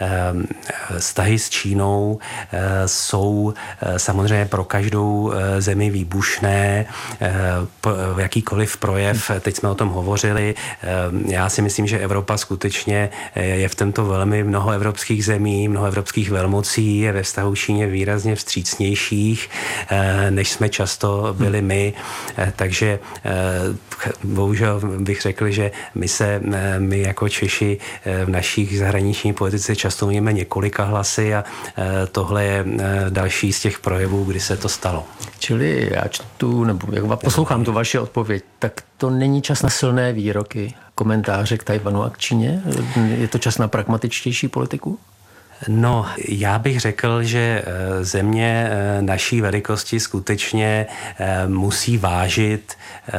vztahy s Čínou jsou samozřejmě pro každou zemi výbušné. Jakýkoliv projev, teď jsme o tom hovořili, já si myslím, že Evropa skutečně je v tomto velmi mnoho evropských zemí, mnoho evropských velmocí je ve vztahu k Číně výrazně vstřícnějších, než jsme často byli my. Takže bohužel bych řekl, že my jako Češi v našich zahraniční politice často mluvíme několika hlasy a tohle je další z těch projevů, kdy se to stalo. Čili já čtu, nebo jak poslouchám tu vaši odpověď, tak to není čas na silné výroky, komentáře k Tajvanu a k Číně? Je to čas na pragmatičtější politiku? No, já bych řekl, že země naší velikosti skutečně musí vážit.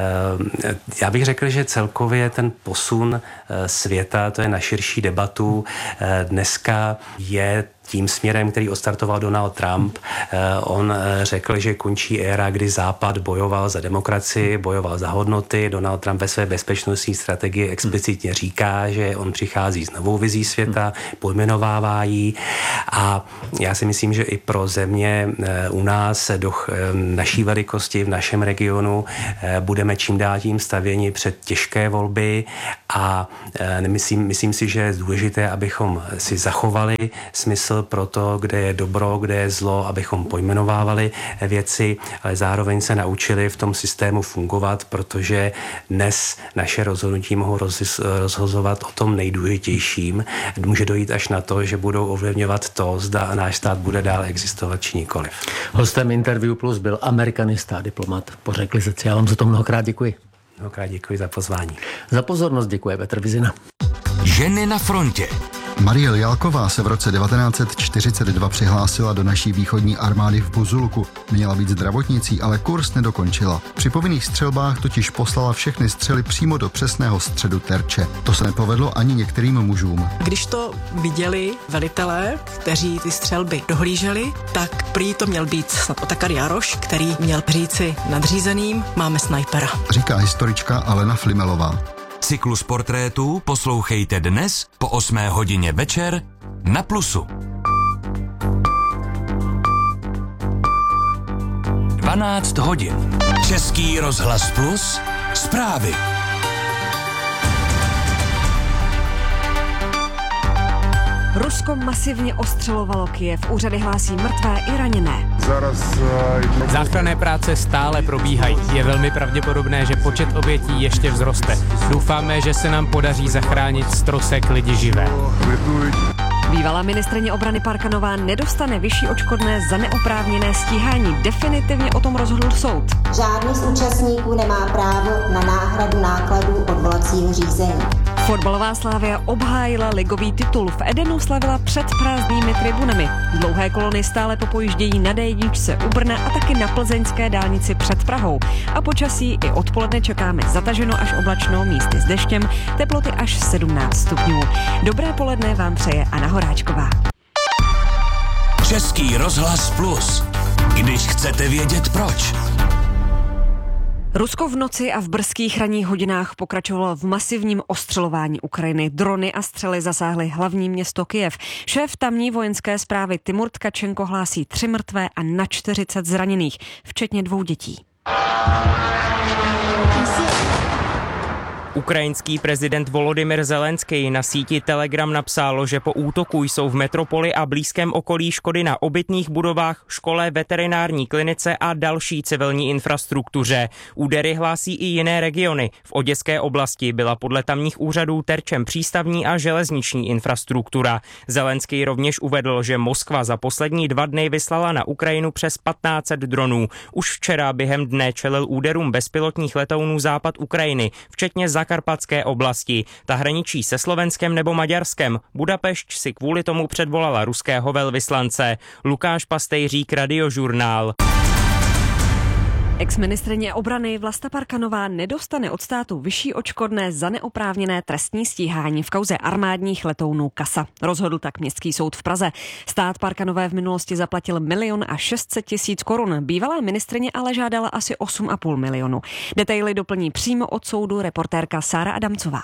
Já bych řekl, že celkově ten posun světa, to je na širší debatu, dneska je tím směrem, který odstartoval Donald Trump. On řekl, že končí éra, kdy Západ bojoval za demokracii, bojoval za hodnoty. Donald Trump ve své bezpečnostní strategii explicitně říká, že on přichází s novou vizí světa, pojmenovává ji a já si myslím, že i pro země u nás do naší velikosti v našem regionu budeme čím dál tím stavěni před těžké volby a myslím si, že je důležité, abychom si zachovali smysl pro to, kde je dobro, kde je zlo, abychom pojmenovávali věci, ale zároveň se naučili v tom systému fungovat, protože dnes naše rozhodnutí mohou rozhozovat o tom nejdůležitějším. Může dojít až na to, že budou ovlivňovat to, zda náš stát bude dál existovat či nikoliv. Hostem Interview Plus byl amerikanista a diplomat. Pořekli se, já vám za to mnohokrát děkuji. Mnohokrát děkuji za pozvání. Za pozornost děkuje Petr Vizina. Ženy na frontě. Marie Jalková se v roce 1942 přihlásila do naší východní armády v Buzulku. Měla být zdravotnicí, ale kurz nedokončila. Při povinných střelbách totiž poslala všechny střely přímo do přesného středu terče. To se nepovedlo ani některým mužům. Když to viděli velitelé, kteří ty střelby dohlíželi, tak prý to měl být snad Otakar Jaroš, který měl říci nadřízeným, máme snajpera. Říká historička Alena Flimelová. Cyklus portrétů poslouchejte dnes po 8 hodině večer na Plusu. 12 hodin. Český rozhlas Plus. Zprávy. Rusko masivně ostřelovalo Kyjev. Úřady hlásí mrtvé i raněné. Záchranné práce stále probíhají. Je velmi pravděpodobné, že počet obětí ještě vzroste. Doufáme, že se nám podaří zachránit z trosek lidi živé. Bývalá ministryně obrany Parkanová nedostane vyšší odškodné za neoprávněné stíhání. Definitivně o tom rozhodl soud. Žádný z účastníků nemá právo na náhradu nákladů odvolacího řízení. Fotbalová Slavia obhájila ligový titul. V Edenu slavila před prázdnými tribunami. Dlouhé kolony stále popojíždějí na D1 u Brna a taky na plzeňské dálnici před Prahou. A počasí i odpoledne čekáme zataženo až oblačno, místy s deštěm, teploty až 17 stupňů. Dobré poledne vám přeje Anna Horáčková. Český rozhlas Plus. Když chcete vědět proč. Rusko v noci a v brzkých ranních hodinách pokračovalo v masivním ostřelování Ukrajiny. Drony a střely zasáhly hlavní město Kyjev. Šéf tamní vojenské správy Timur Tkačenko hlásí 3 mrtvé a na 40 zraněných, včetně 2 dětí. Ukrajinský prezident Volodymyr Zelenský na síti Telegram napsal, že po útoku jsou v metropoli a blízkém okolí škody na obytných budovách, škole, veterinární klinice a další civilní infrastruktuře. Údery hlásí i jiné regiony. V Oděské oblasti byla podle tamních úřadů terčem přístavní a železniční infrastruktura. Zelenský rovněž uvedl, že Moskva za poslední 2 dny vyslala na Ukrajinu přes 1500 dronů. Už včera během dne čelil úderům bezpilotních letounů západ Ukrajiny, včetně Zakarpatské oblasti. Ta hraničí se Slovenskem nebo Maďarskem. Budapešť si kvůli tomu předvolala ruského velvyslance. Lukáš Pastejřík, Radiožurnál. Exministryně obrany Vlasta Parkanová nedostane od státu vyšší odškodné za neoprávněné trestní stíhání v kauze armádních letounů CASA. Rozhodl tak Městský soud v Praze. Stát Parkanové v minulosti zaplatil 1 600 000 korun. Bývalá ministryně ale žádala asi 8,5 milionu. Detaily doplní přímo od soudu reportérka Sára Adamcová.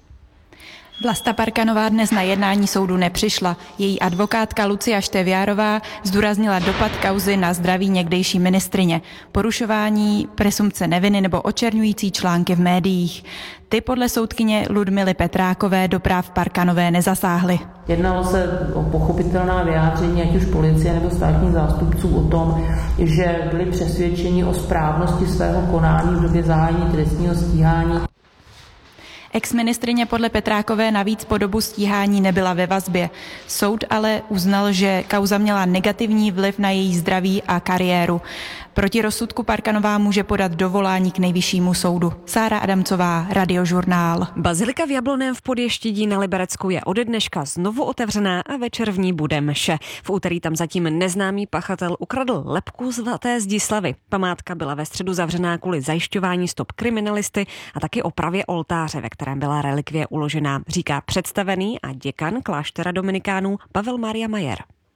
Vlasta Parkanová dnes na jednání soudu nepřišla. Její advokátka Lucia Števiárová zdůraznila dopad kauzy na zdraví někdejší ministryně, porušování presumpce neviny nebo očerňující články v médiích. Ty podle soudkyně Ludmily Petrákové do práv Parkanové nezasáhly. Jednalo se o pochopitelná vyjádření ať už policie nebo státních zástupců o tom, že byli přesvědčeni o správnosti svého konání v době zahájení trestního stíhání. Exministryně podle Petrákové navíc po dobu stíhání nebyla ve vazbě. Soud ale uznal, že kauza měla negativní vliv na její zdraví a kariéru. Proti rozsudku Parkanová může podat dovolání k nejvyššímu soudu. Sára Adamcová, Radiožurnál. Bazilika v Jablonném v Podještidí na Liberecku je ode dneška znovu otevřená a večer v ní bude mše. V úterý tam zatím neznámý pachatel ukradl lebku svaté Zdislavy. Památka byla ve středu zavřená kvůli zajišťování stop kriminalisty a taky opravě oltáře, ve kterém byla relikvie uložená, říká představený a děkan kláštera dominikánů Pavel Mária Majer.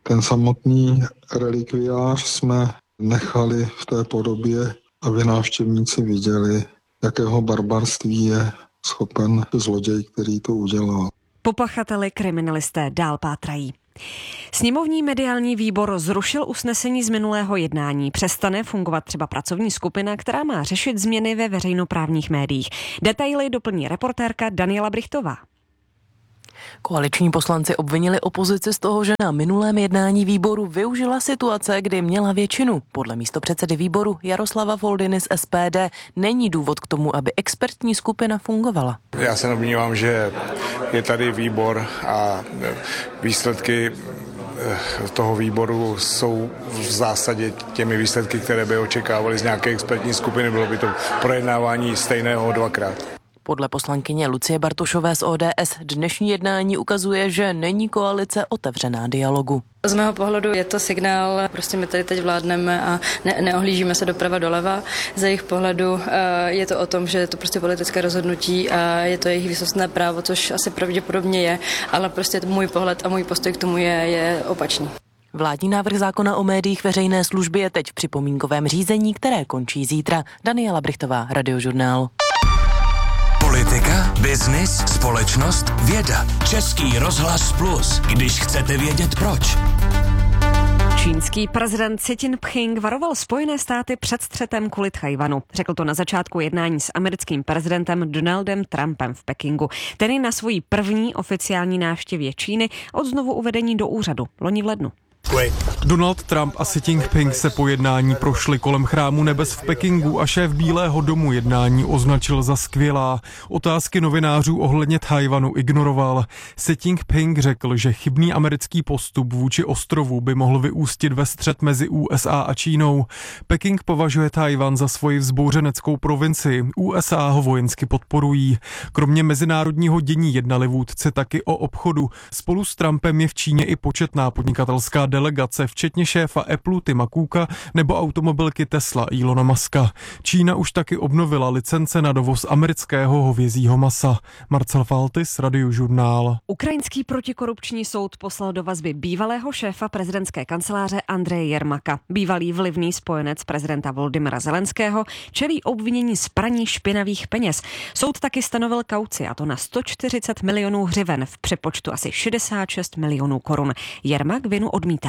Ten samotný relikviář jsme nechali v té podobě, aby návštěvníci viděli, jakého barbarství je schopen zloděj, který to udělal. Po pachateli kriminalisté dál pátrají. Sněmovní mediální výbor zrušil usnesení z minulého jednání. Přestane fungovat třeba pracovní skupina, která má řešit změny ve veřejnoprávních médiích. Detaily doplní reportérka Daniela Brichtová. Koaliční poslanci obvinili opozici z toho, že na minulém jednání výboru využila situace, kdy měla většinu. Podle místopředsedy výboru Jaroslava Foldyny z SPD není důvod k tomu, aby expertní skupina fungovala. Já se domnívám, že je tady výbor a výsledky toho výboru jsou v zásadě těmi výsledky, které by očekávali z nějaké expertní skupiny. Bylo by to projednávání stejného dvakrát. Podle poslankyně Lucie Bartošové z ODS dnešní jednání ukazuje, že není koalice otevřená dialogu. Z mého pohledu je to signál, prostě my tady teď vládneme a neohlížíme se doprava doleva. Z jejich pohledu je to o tom, že je to prostě politické rozhodnutí a je to jejich výsostné právo, což asi pravděpodobně je, ale prostě můj pohled a můj postoj k tomu je opačný. Vládní návrh zákona o médiích veřejné služby je teď v připomínkovém řízení, které končí zítra. Daniela Brichtová, Radiožurnál. Politika, biznis, společnost, věda. Český rozhlas Plus, když chcete vědět proč. Čínský prezident Xi Jinping varoval Spojené státy před střetem kvůli Tchaj-wanu. Řekl to na začátku jednání s americkým prezidentem Donaldem Trumpem v Pekingu. Ten je na svojí první oficiální návštěvě Číny od znovu uvedení do úřadu loni v lednu. Donald Trump a Xi Jinping se po jednání prošli kolem chrámu nebes v Pekingu a šéf Bílého domu jednání označil za skvělá. Otázky novinářů ohledně Tchaj-wanu ignoroval. Xi Jinping řekl, že chybný americký postup vůči ostrovu by mohl vyústit ve střet mezi USA a Čínou. Peking považuje Tchaj-wan za svoji vzbouřeneckou provincii. USA ho vojensky podporují. Kromě mezinárodního dění jednali vůdci taky o obchodu. Spolu s Trumpem je v Číně i početná podnikatelská delegace, včetně šéfa Apple Tima Cooka nebo automobilky Tesla Elona Muska. Čína už taky obnovila licence na dovoz amerického hovězího masa. Marcel Faltis, Radiožurnál. Ukrajinský protikorupční soud poslal do vazby bývalého šéfa prezidentské kanceláře Andreje Jermaka. Bývalý vlivný spojenec prezidenta Volodymyra Zelenského čelí obvinění z praní špinavých peněz. Soud taky stanovil kauci, a to na 140 milionů hřiven v přepočtu asi 66 milionů korun. Jermak vinu odmítá.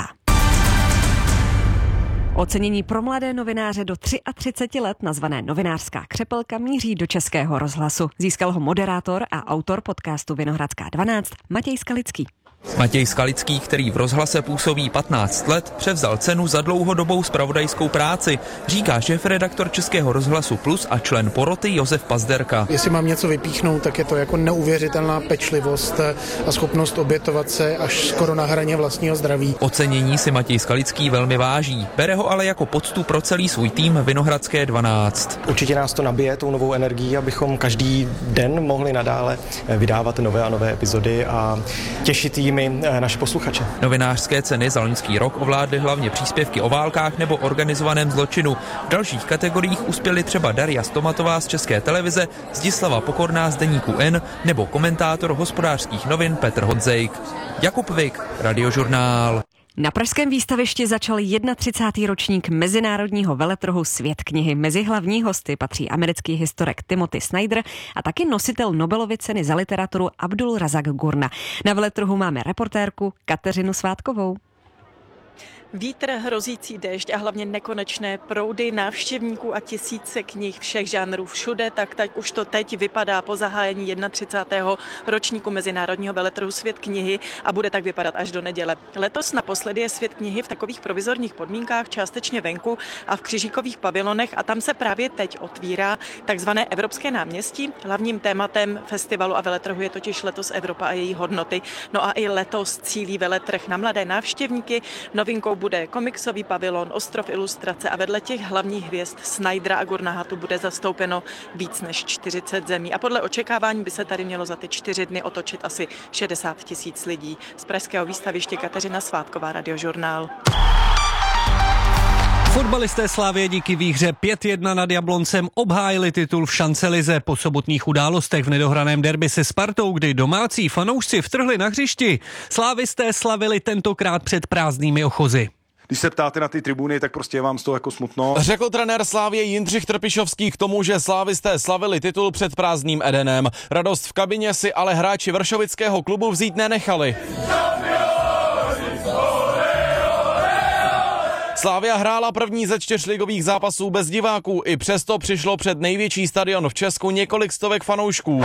Ocenění pro mladé novináře do 33 let nazvané Novinářská křepelka míří do Českého rozhlasu. Získal ho moderátor a autor podcastu Vinohradská 12 Matěj Skalický. Matěj Skalický, který v rozhlase působí 15 let, převzal cenu za dlouhodobou zpravodajskou práci, říká šéfredaktor Českého rozhlasu Plus a člen poroty Josef Pazderka. Jestli mám něco vypíchnout, tak je to jako neuvěřitelná pečlivost a schopnost obětovat se až skoro na hraně vlastního zdraví. Ocenění si Matěj Skalický velmi váží, bere ho ale jako poctu pro celý svůj tým Vinohradské 12. Určitě nás to nabije tou novou energií, abychom každý den mohli nadále vydávat nové a nové epizody a těšit jimi naše posluchače. Novinářské ceny za loňský rok ovládly hlavně příspěvky o válkách nebo organizovaném zločinu. V dalších kategoriích uspěly třeba Daria Stomatová z České televize, Zdislava Pokorná z deníku N nebo komentátor Hospodářských novin Petr Hodzejk. Jakub Vik, Radiožurnál. Na pražském výstavišti začal 31. ročník mezinárodního veletrhu Svět knihy. Mezi hlavní hosty patří americký historik Timothy Snyder a taky nositel Nobelovy ceny za literaturu Abdul Razak Gurna. Na veletrhu máme reportérku Kateřinu Svátkovou. Vítr, hrozící déšť a hlavně nekonečné proudy návštěvníků a tisíce knih všech žánrů všude, tak už to teď vypadá po zahájení 31. ročníku mezinárodního veletrhu Svět knihy a bude tak vypadat až do neděle. Letos naposledy je Svět knihy v takových provizorních podmínkách, částečně venku a v křižíkových pavilonech a tam se právě teď otvírá takzvané Evropské náměstí. Hlavním tématem festivalu a veletrhu je totiž letos Evropa a její hodnoty. No a i letos cílí veletrh na mladé návštěvníky. Novinkou bude komiksový pavilon, ostrov ilustrace a vedle těch hlavních hvězd Snydera a Gurnaha tu bude zastoupeno víc než 40 zemí. A podle očekávání by se tady mělo za ty 4 dny otočit asi 60 000 lidí. Z pražského výstaviště Kateřina Svátková, Radiožurnál. Fotbalisté Slavie díky výhře 5-1 nad Jabloncem obhájili titul v šancelize. Po sobotních událostech v nedohraném derby se Spartou, kdy domácí fanoušci vtrhli na hřišti, slávisté slavili tentokrát před prázdnými ochozy. Když se ptáte na ty tribuny, tak prostě je vám z toho jako smutno. Řekl trenér Slávie Jindřich Trpišovský k tomu, že slávisté slavili titul před prázdným Edenem. Radost v kabině si ale hráči vršovického klubu vzít nenechali. Slavia hrála první ze 4 ligových zápasů bez diváků, i přesto přišlo před největší stadion v Česku několik stovek fanoušků.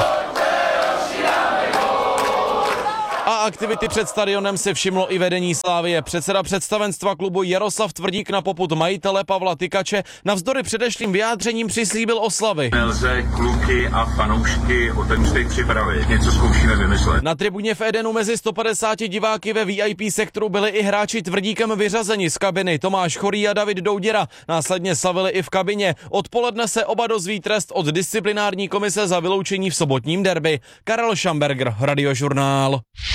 A aktivity před stadionem si všimlo i vedení Slavie. Předseda představenstva klubu Jaroslav Tvrdík na popud majitele Pavla Tykače navzdory předešlým vyjádřením přislíbil oslavy. Nelze kluky a fanoušky o ten úspěch připravit. Něco zkoušíme vymyslet. Na tribuně v Edenu mezi 150 diváky ve VIP sektoru byli i hráči Tvrdíkem vyřazeni z kabiny. Tomáš Chorý a David Douděra následně slavili i v kabině. Odpoledne se oba dozví trest od disciplinární komise za vyloučení v sobotním derby. Karel Schamberger, Radiožurnál.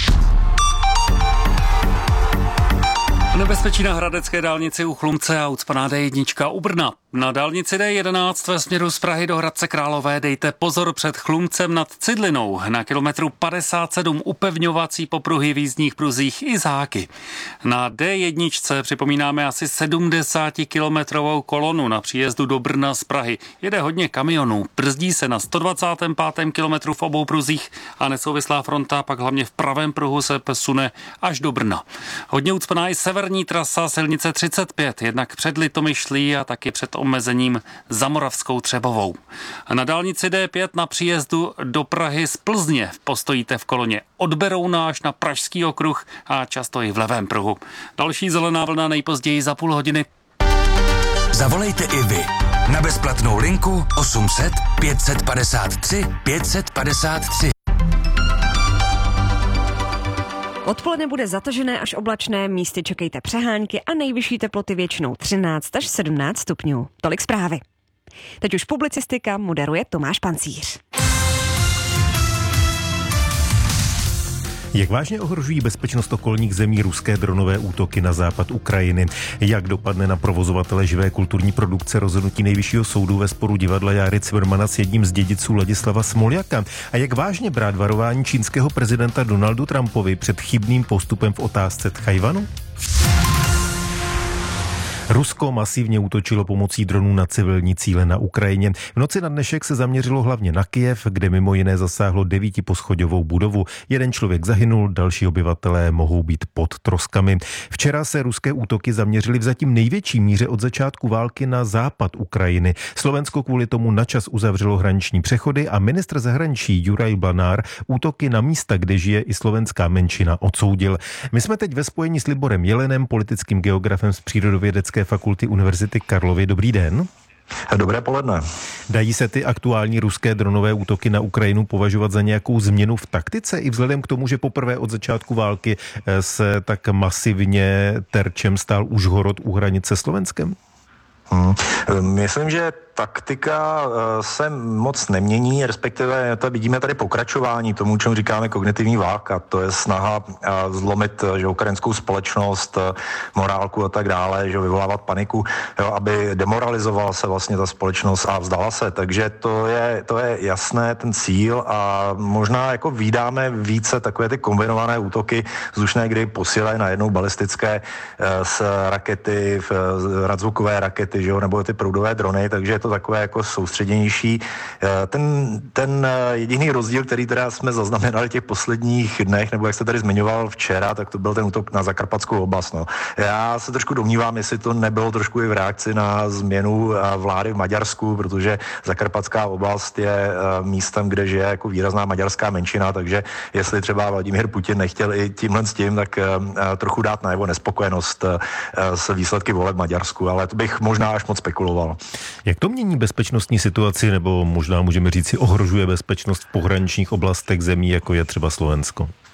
Nebezpečí na hradecké dálnici u Chlumce a ucpaná D1 u Brna. Na dálnici D11 ve směru z Prahy do Hradce Králové dejte pozor před Chlumcem nad Cidlinou. Na kilometru 57 upevňovací popruhy v jízdních pruzích i záky. Na D1 připomínáme asi 70-kilometrovou kolonu na příjezdu do Brna z Prahy. Jede hodně kamionů, brzdí se na 125. kilometru v obou pruzích a nesouvislá fronta pak hlavně v pravém pruhu se sune až do Brna. Hodně ucpaná i severní trasa silnice 35, jednak před Litomyšlí a taky před omezením za Moravskou Třebovou. Na dálnici D5 na příjezdu do Prahy z Plzně postojíte v koloně od Berouna až na Pražský okruh a často i v levém pruhu. Další zelená vlna nejpozději za půl hodiny. Zavolejte i vy na bezplatnou linku 800 553 553. Odpoledne bude zatažené až oblačné, místy čekejte přehánky a nejvyšší teploty většinou 13 až 17 stupňů. Tolik zprávy. Teď už publicistika moderuje Tomáš Pancíř. Jak vážně ohrožují bezpečnost okolních zemí ruské dronové útoky na západ Ukrajiny? Jak dopadne na provozovatele živé kulturní produkce rozhodnutí Nejvyššího soudu ve sporu divadla Járy Cimrmana s jedním z dědiců Ladislava Smoljaka? A jak vážně brát varování čínského prezidenta Donaldu Trumpovi před chybným postupem v otázce Tchajwanu? Rusko masivně útočilo pomocí dronů na civilní cíle na Ukrajině. V noci na dnešek se zaměřilo hlavně na Kyjev, kde mimo jiné zasáhlo 9poschodovou budovu. Jeden člověk zahynul, další obyvatelé mohou být pod troskami. Včera se ruské útoky zaměřily v zatím největší míře od začátku války na západ Ukrajiny. Slovensko kvůli tomu načas uzavřelo hraniční přechody a ministr zahraničí Juraj Blanár útoky na místa, kde žije i slovenská menšina, odsoudil. My jsme teď ve spojení s Liborem Jelenem, politickým geografem z Přírodovědecké fakulty Univerzity Karlovy. Dobrý den. Dobré poledne. Dají se ty aktuální ruské dronové útoky na Ukrajinu považovat za nějakou změnu v taktice i vzhledem k tomu, že poprvé od začátku války se tak masivně terčem stál Užhorod u hranice s Slovenskem? Myslím, že taktika se moc nemění, respektive to vidíme tady pokračování tomu, čemu říkáme kognitivní válka. To je snaha zlomit že ukrajinskou společnost, morálku a tak dále, že vyvolávat paniku, jo, aby demoralizovala se vlastně ta společnost a vzdala se. Takže to je jasné, ten cíl, a možná jako vídáme více takové ty kombinované útoky vzdušné, kdy posílají najednou balistické z rakety, radzvukové rakety, že jo, nebo ty proudové drony, takže je to takové jako soustředěnější. Ten jediný rozdíl, který teda jsme zaznamenali těch posledních dnech, nebo jak jste tady zmiňoval včera, tak to byl ten útok na Zakarpatskou oblast. No. Já se trošku domnívám, jestli to nebylo trošku i v reakci na změnu vlády v Maďarsku, protože Zakarpatská oblast je místem, kde žije jako výrazná maďarská menšina, takže jestli třeba Vladimír Putin nechtěl i tímhle s tím, tak trochu dát najevo nespokojenost s výsledky voleb v Maďarsku, ale to bych možná až moc spekuloval. Jak to mění bezpečnostní situaci, nebo možná můžeme říct si ohrožuje bezpečnost v pohraničních oblastech zemí, jako je třeba Slovensko?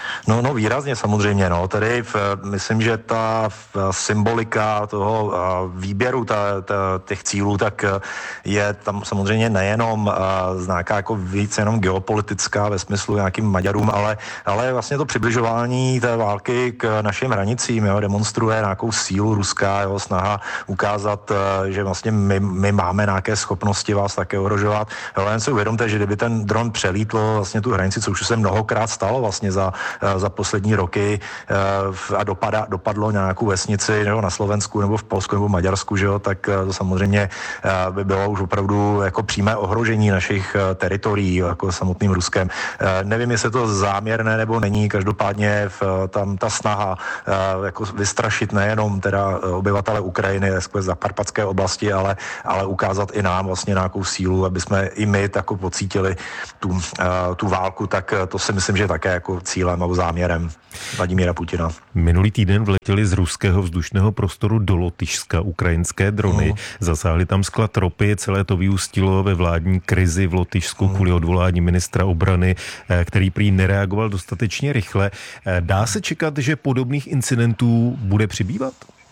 No výrazně samozřejmě, tady myslím, že ta symbolika toho výběru těch cílů, tak je tam samozřejmě nejenom nějaká jako víc jenom geopolitická ve smyslu nějakým Maďarům, ale vlastně to přibližování té války k našim hranicím, demonstruje nějakou sílu ruská, snaha ukázat, že vlastně my máme nějaké schopnosti vás také ohrožovat. Jen si uvědomte, že kdyby ten dron přelítl vlastně tu hranici, co už se mnohokrát stalo vlastně za poslední roky a dopadlo nějakou vesnici nebo na Slovensku nebo v Polsku nebo v Maďarsku, že jo, tak to samozřejmě by bylo už opravdu jako přímé ohrožení našich teritorií jako samotným Ruskem. Nevím, jestli to záměrné nebo není, každopádně tam ta snaha jako vystrašit nejenom teda obyvatele Ukrajiny, z zakarpatské oblasti, ale ukázat i nám vlastně nějakou sílu, aby jsme i my tak pocítili tu válku, tak to si myslím, že je také jako cílem a záměrem Vladimíra Putina. Minulý týden vletěli z ruského vzdušného prostoru do Lotyšska ukrajinské drony. Zasáhli tam sklad ropy, celé to vyústilo ve vládní krizi v Lotyšsku kvůli odvolání ministra obrany, který prý nereagoval dostatečně rychle. Dá se čekat, že podobných incidentů bude přibývat?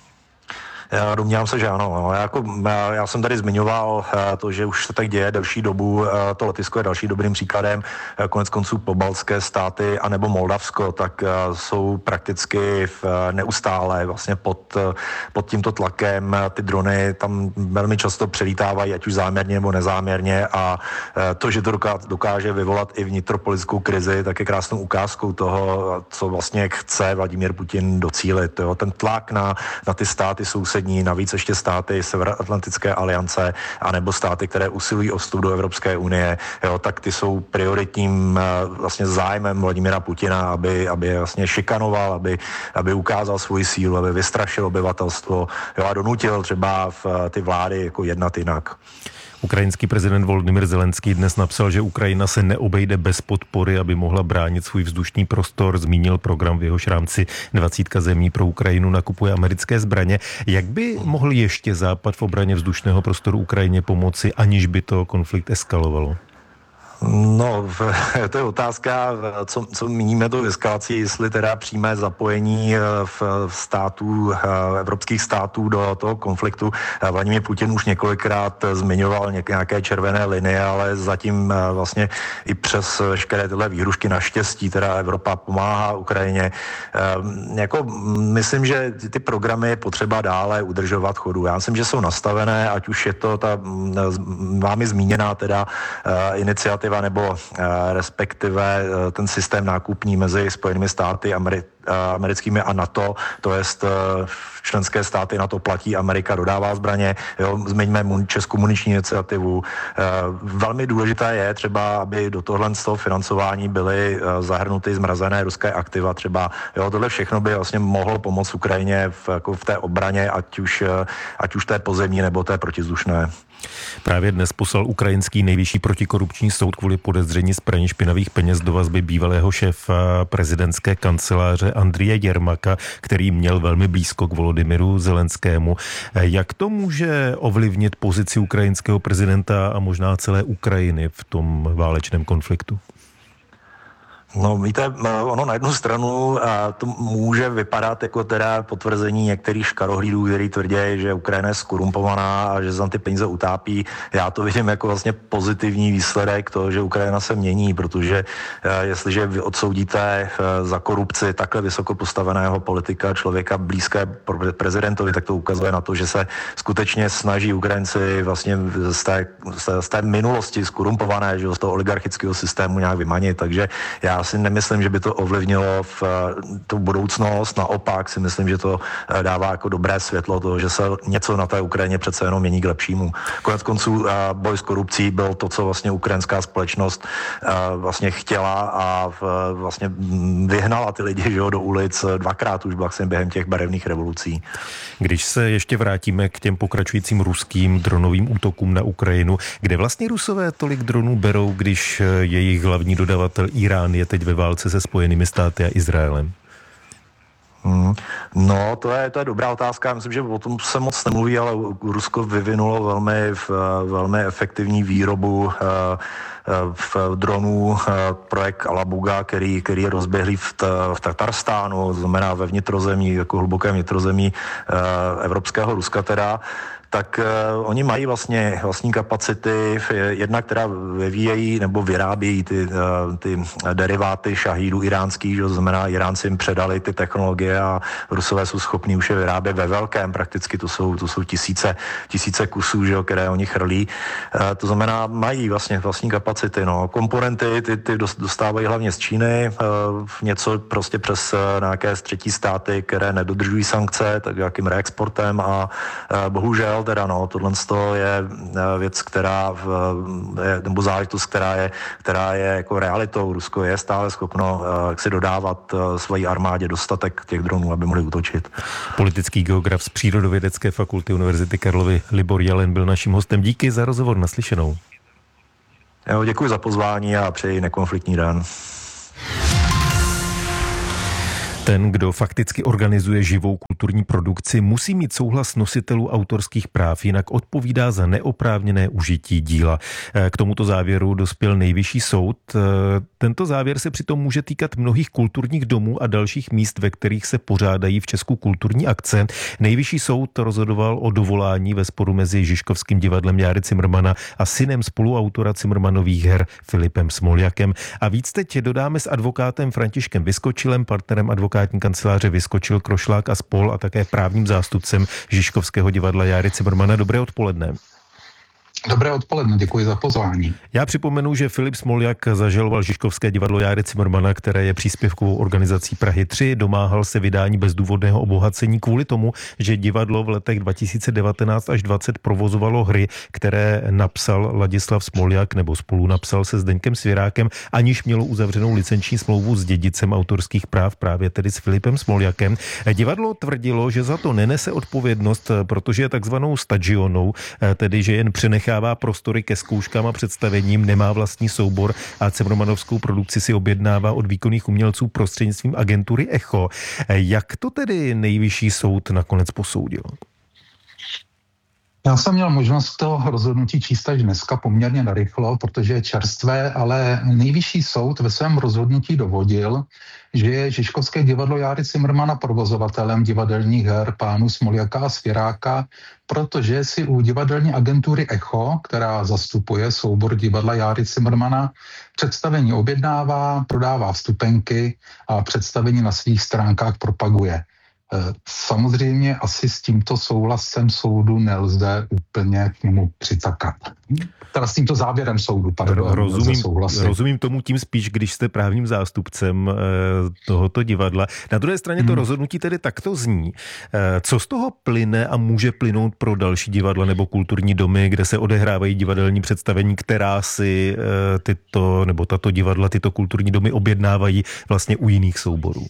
Já domnívám se, že ano. Já jsem tady zmiňoval to, že už se tak děje delší dobu. To Lotyšsko je další dobrým příkladem. Konec konců pobaltské státy anebo Moldavsko, tak jsou prakticky neustále vlastně pod tímto tlakem. Ty drony tam velmi často přelítávají, ať už záměrně nebo nezáměrně, a to, že to dokáže vyvolat i vnitropolitickou krizi, tak je krásnou ukázkou toho, co vlastně chce Vladimír Putin docílit. Jo. Ten tlak na ty státy sousední, navíc ještě státy Severoatlantické aliance, anebo státy, které usilují o vstup do Evropské unie, tak ty jsou prioritním vlastně zájmem Vladimíra Putina, aby je vlastně šikanoval, aby ukázal svoji sílu, aby vystrašil obyvatelstvo a donutil třeba ty vlády jako jednat jinak. Ukrajinský prezident Volodymyr Zelenský dnes napsal, že Ukrajina se neobejde bez podpory, aby mohla bránit svůj vzdušný prostor. Zmínil program, v jehož rámci 20 zemí pro Ukrajinu nakupuje americké zbraně. Jak by mohl ještě Západ v obraně vzdušného prostoru Ukrajině pomoci, aniž by to konflikt eskalovalo? No, to je otázka, co míníme tou eskalací, jestli teda přímé zapojení států, evropských států do toho konfliktu. Vladimír Putin už několikrát zmiňoval nějaké červené linie, ale zatím vlastně i přes veškeré tyhle výhrušky naštěstí teda Evropa pomáhá Ukrajině. Myslím, že ty programy je potřeba dále udržovat chodu. Já myslím, že jsou nastavené, ať už je to ta vámi zmíněná teda iniciativa nebo respektive ten systém nákupní mezi Spojenými státy americkými a NATO, to jest členské státy NATO platí, Amerika dodává zbraně, zmiňme českou muniční iniciativu. Velmi důležité je třeba, aby do tohle z toho financování byly zahrnuty zmrazené ruské aktiva třeba. Tohle všechno by vlastně mohlo pomoct Ukrajině v té obraně, ať už té pozemní nebo té protizdušné. Právě dnes poslal ukrajinský nejvyšší protikorupční soud kvůli podezření z praní špinavých peněz do vazby bývalého šéfa prezidentské kanceláře Andrije Jermaka, který měl velmi blízko k Volodymyru Zelenskému. Jak to může ovlivnit pozici ukrajinského prezidenta a možná celé Ukrajiny v tom válečném konfliktu? No víte, ono na jednu stranu to může vypadat jako teda potvrzení některých škarohlídů, který tvrdí, že Ukrajina je skorumpovaná a že za ty peníze utápí. Já to vidím jako vlastně pozitivní výsledek toho, že Ukrajina se mění, protože jestliže vy odsoudíte za korupci takhle vysoko postaveného politika, člověka blízké prezidentovi, tak to ukazuje na to, že se skutečně snaží Ukrajinci vlastně z té minulosti skorumpované, že z toho oligarchického systému nějak vymanit, takže já si nemyslím, že by to ovlivnilo v tu budoucnost, naopak si myslím, že to dává jako dobré světlo toho, že se něco na té Ukrajině přece jenom mění k lepšímu. Konec konců boj s korupcí byl to, co vlastně ukrajinská společnost vlastně chtěla a vlastně vyhnala ty lidi, že jo, do ulic dvakrát už vlastně během těch barevných revolucí. Když se ještě vrátíme k těm pokračujícím ruským dronovým útokům na Ukrajinu, kde vlastně Rusové tolik dronů berou, když jejich hlavní dodavatel Irán je teď ve válce se Spojenými státy a Izraelem? No, to je dobrá otázka. Myslím, že o tom se moc nemluví, ale Rusko vyvinulo velmi efektivní výrobu v dronů projekt Alabuga, který je rozběhlý v Tatarstánu, znamená ve vnitrozemí, jako hlubokém vnitrozemí evropského Ruska teda, tak oni mají vlastně vlastní kapacity, jedna, která vyvíjejí nebo vyrábějí ty deriváty šahídů iránských, to znamená, Iránci jim předali ty technologie a Rusové jsou schopní už je vyrábět ve velkém, prakticky to jsou tisíce kusů, že, které oni chrlí. To znamená, mají vlastně vlastní kapacity. No. Komponenty ty dostávají hlavně z Číny, něco prostě přes nějaké třetí státy, které nedodržují sankce, tak jakým reexportem a bohužel teda tohle je věc, nebo záležitost, která je jako realitou. Rusko je stále schopno jak si dodávat svojí armádě dostatek těch dronů, aby mohli útočit. Politický geograf z Přírodovědecké fakulty Univerzity Karlovy Libor Jelen byl naším hostem. Díky za rozhovor, naslyšenou. Jo, děkuji za pozvání a přeji nekonfliktní den. Ten, kdo fakticky organizuje živou kulturní produkci, musí mít souhlas nositelů autorských práv, jinak odpovídá za neoprávněné užití díla. K tomuto závěru dospěl Nejvyšší soud. Tento závěr se přitom může týkat mnohých kulturních domů a dalších míst, ve kterých se pořádají v Česku kulturní akce. Nejvyšší soud rozhodoval o dovolání ve sporu mezi Žižkovským divadlem Járy Cimrmana a synem spoluautora Cimrmanových her Filipem Smoljakem. A víc teď dodáme s advokátem Františkem Vyskočilem, partnerem advokátní kanceláře Vyskočil, Krošlák a spol a také právním zástupcem Žižkovského divadla Járy Cimrmana. Dobré odpoledne. Dobré odpoledne, děkuji za pozvání. Já připomenu, že Filip Smoljak zažaloval Žižkovské divadlo Járy Cimrmana, které je příspěvkovou organizací Prahy 3. Domáhal se vydání bezdůvodného obohacení kvůli tomu, že divadlo v letech 2019 až 2020 provozovalo hry, které napsal Ladislav Smoljak nebo spolu napsal se Zdeňkem Svěrákem, aniž mělo uzavřenou licenční smlouvu s dědicem autorských práv, právě tedy s Filipem Smoljakem. Divadlo tvrdilo, že za to nenese odpovědnost, protože je takzvanou stagionou, tedy že jen přenechává prostory ke zkouškám a představením, nemá vlastní soubor a cimrmanovskou produkci si objednává od výkonných umělců prostřednictvím agentury Echo. Jak to tedy Nejvyšší soud nakonec posoudil? Já jsem měl možnost to rozhodnutí číst až dneska poměrně narychlo, protože je čerstvé, ale Nejvyšší soud ve svém rozhodnutí dovodil, že je Žižkovské divadlo Járy Cimrmana provozovatelem divadelních her pánů Smoljaka a Svěráka, protože si u divadelní agentury Echo, která zastupuje soubor divadla Járy Cimrmana, představení objednává, prodává vstupenky a představení na svých stránkách propaguje. Samozřejmě asi s tímto souhlasem soudu nelze úplně k němu přitakat. Teda s tímto závěrem soudu, pardon. Rozumím tomu tím spíš, když jste právním zástupcem tohoto divadla. Na druhé straně to rozhodnutí tedy takto zní. Co z toho plyne a může plynout pro další divadla nebo kulturní domy, kde se odehrávají divadelní představení, která si tato divadla, tyto kulturní domy objednávají vlastně u jiných souborů?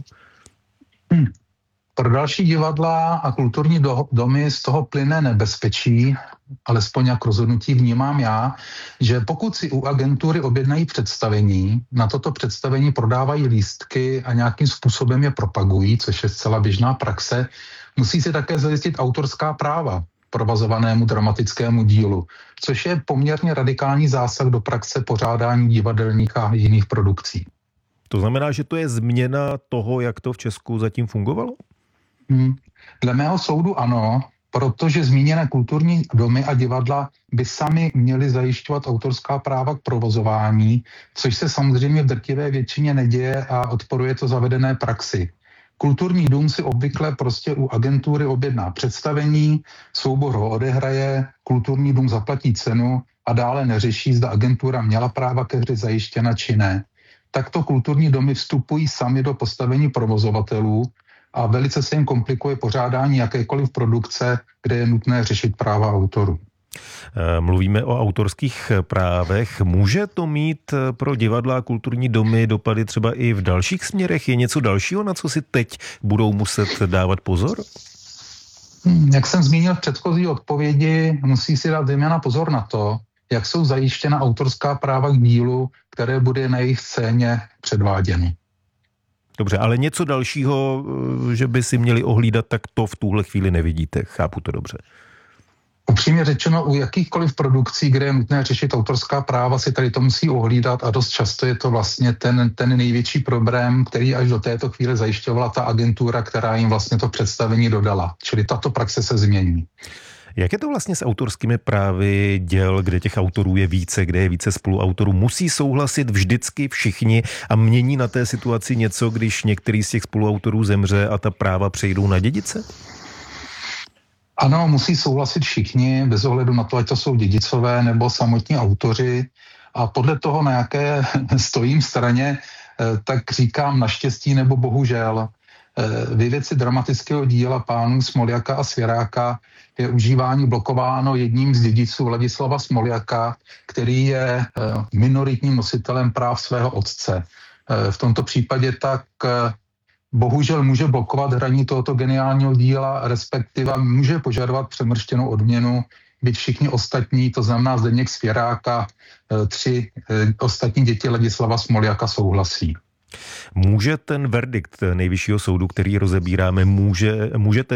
Pro další divadla a kulturní domy z toho plyne nebezpečí, alespoň jak rozhodnutí vnímám já, že pokud si u agentury objednají představení, na toto představení prodávají lístky a nějakým způsobem je propagují, což je zcela běžná praxe, musí si také zajistit autorská práva provozovanému dramatickému dílu, což je poměrně radikální zásah do praxe pořádání divadelních a jiných produkcí. To znamená, že to je změna toho, jak to v Česku zatím fungovalo? Dle mého soudu ano, protože zmíněné kulturní domy a divadla by sami měly zajišťovat autorská práva k provozování, což se samozřejmě v drtivé většině neděje a odporuje to zavedené praxi. Kulturní dům si obvykle prostě u agentury objedná představení, soubor ho odehraje, kulturní dům zaplatí cenu a dále neřeší, zda agentura měla práva ke hře zajištěna či ne. Takto kulturní domy vstupují sami do postavení provozovatelů a velice se jim komplikuje pořádání jakékoliv produkce, kde je nutné řešit práva autorů. Mluvíme o autorských právech. Může to mít pro divadla a kulturní domy dopady třeba i v dalších směrech? Je něco dalšího, na co si teď budou muset dávat pozor? Jak jsem zmínil v předchozí odpovědi, musí si dát zejména pozor na to, jak jsou zajištěna autorská práva k dílu, které bude na jejich scéně předváděno. Dobře, ale něco dalšího, že by si měli ohlídat, tak to v tuhle chvíli nevidíte. Chápu to dobře. Upřímně řečeno, u jakýchkoliv produkcí, kde je nutné řešit autorská práva, si tady to musí ohlídat a dost často je to vlastně ten největší problém, který až do této chvíle zajišťovala ta agentura, která jim vlastně to představení dodala. Čili tato praxe se změní. Jak je to vlastně s autorskými právy děl, kde těch autorů je více, kde je více spoluautorů? Musí souhlasit vždycky všichni a mění na té situaci něco, když některý z těch spoluautorů zemře a ta práva přejdou na dědice? Ano, musí souhlasit všichni, bez ohledu na to, ať to jsou dědicové nebo samotní autoři. A podle toho, na jaké stojím straně, tak říkám naštěstí nebo bohužel. Ve věci dramatického díla pánů Smoljaka a Svěráka je užívání blokováno jedním z dědiců Ladislava Smoljaka, který je minoritním nositelem práv svého otce. V tomto případě tak bohužel může blokovat hraní tohoto geniálního díla, respektive může požadovat přemrštěnou odměnu, byť všichni ostatní, to znamená Zdeněk Svěráka, 3 ostatní děti Ladislava Smoljaka souhlasí. Může ten verdikt Nejvyššího soudu, který rozebíráme, může ten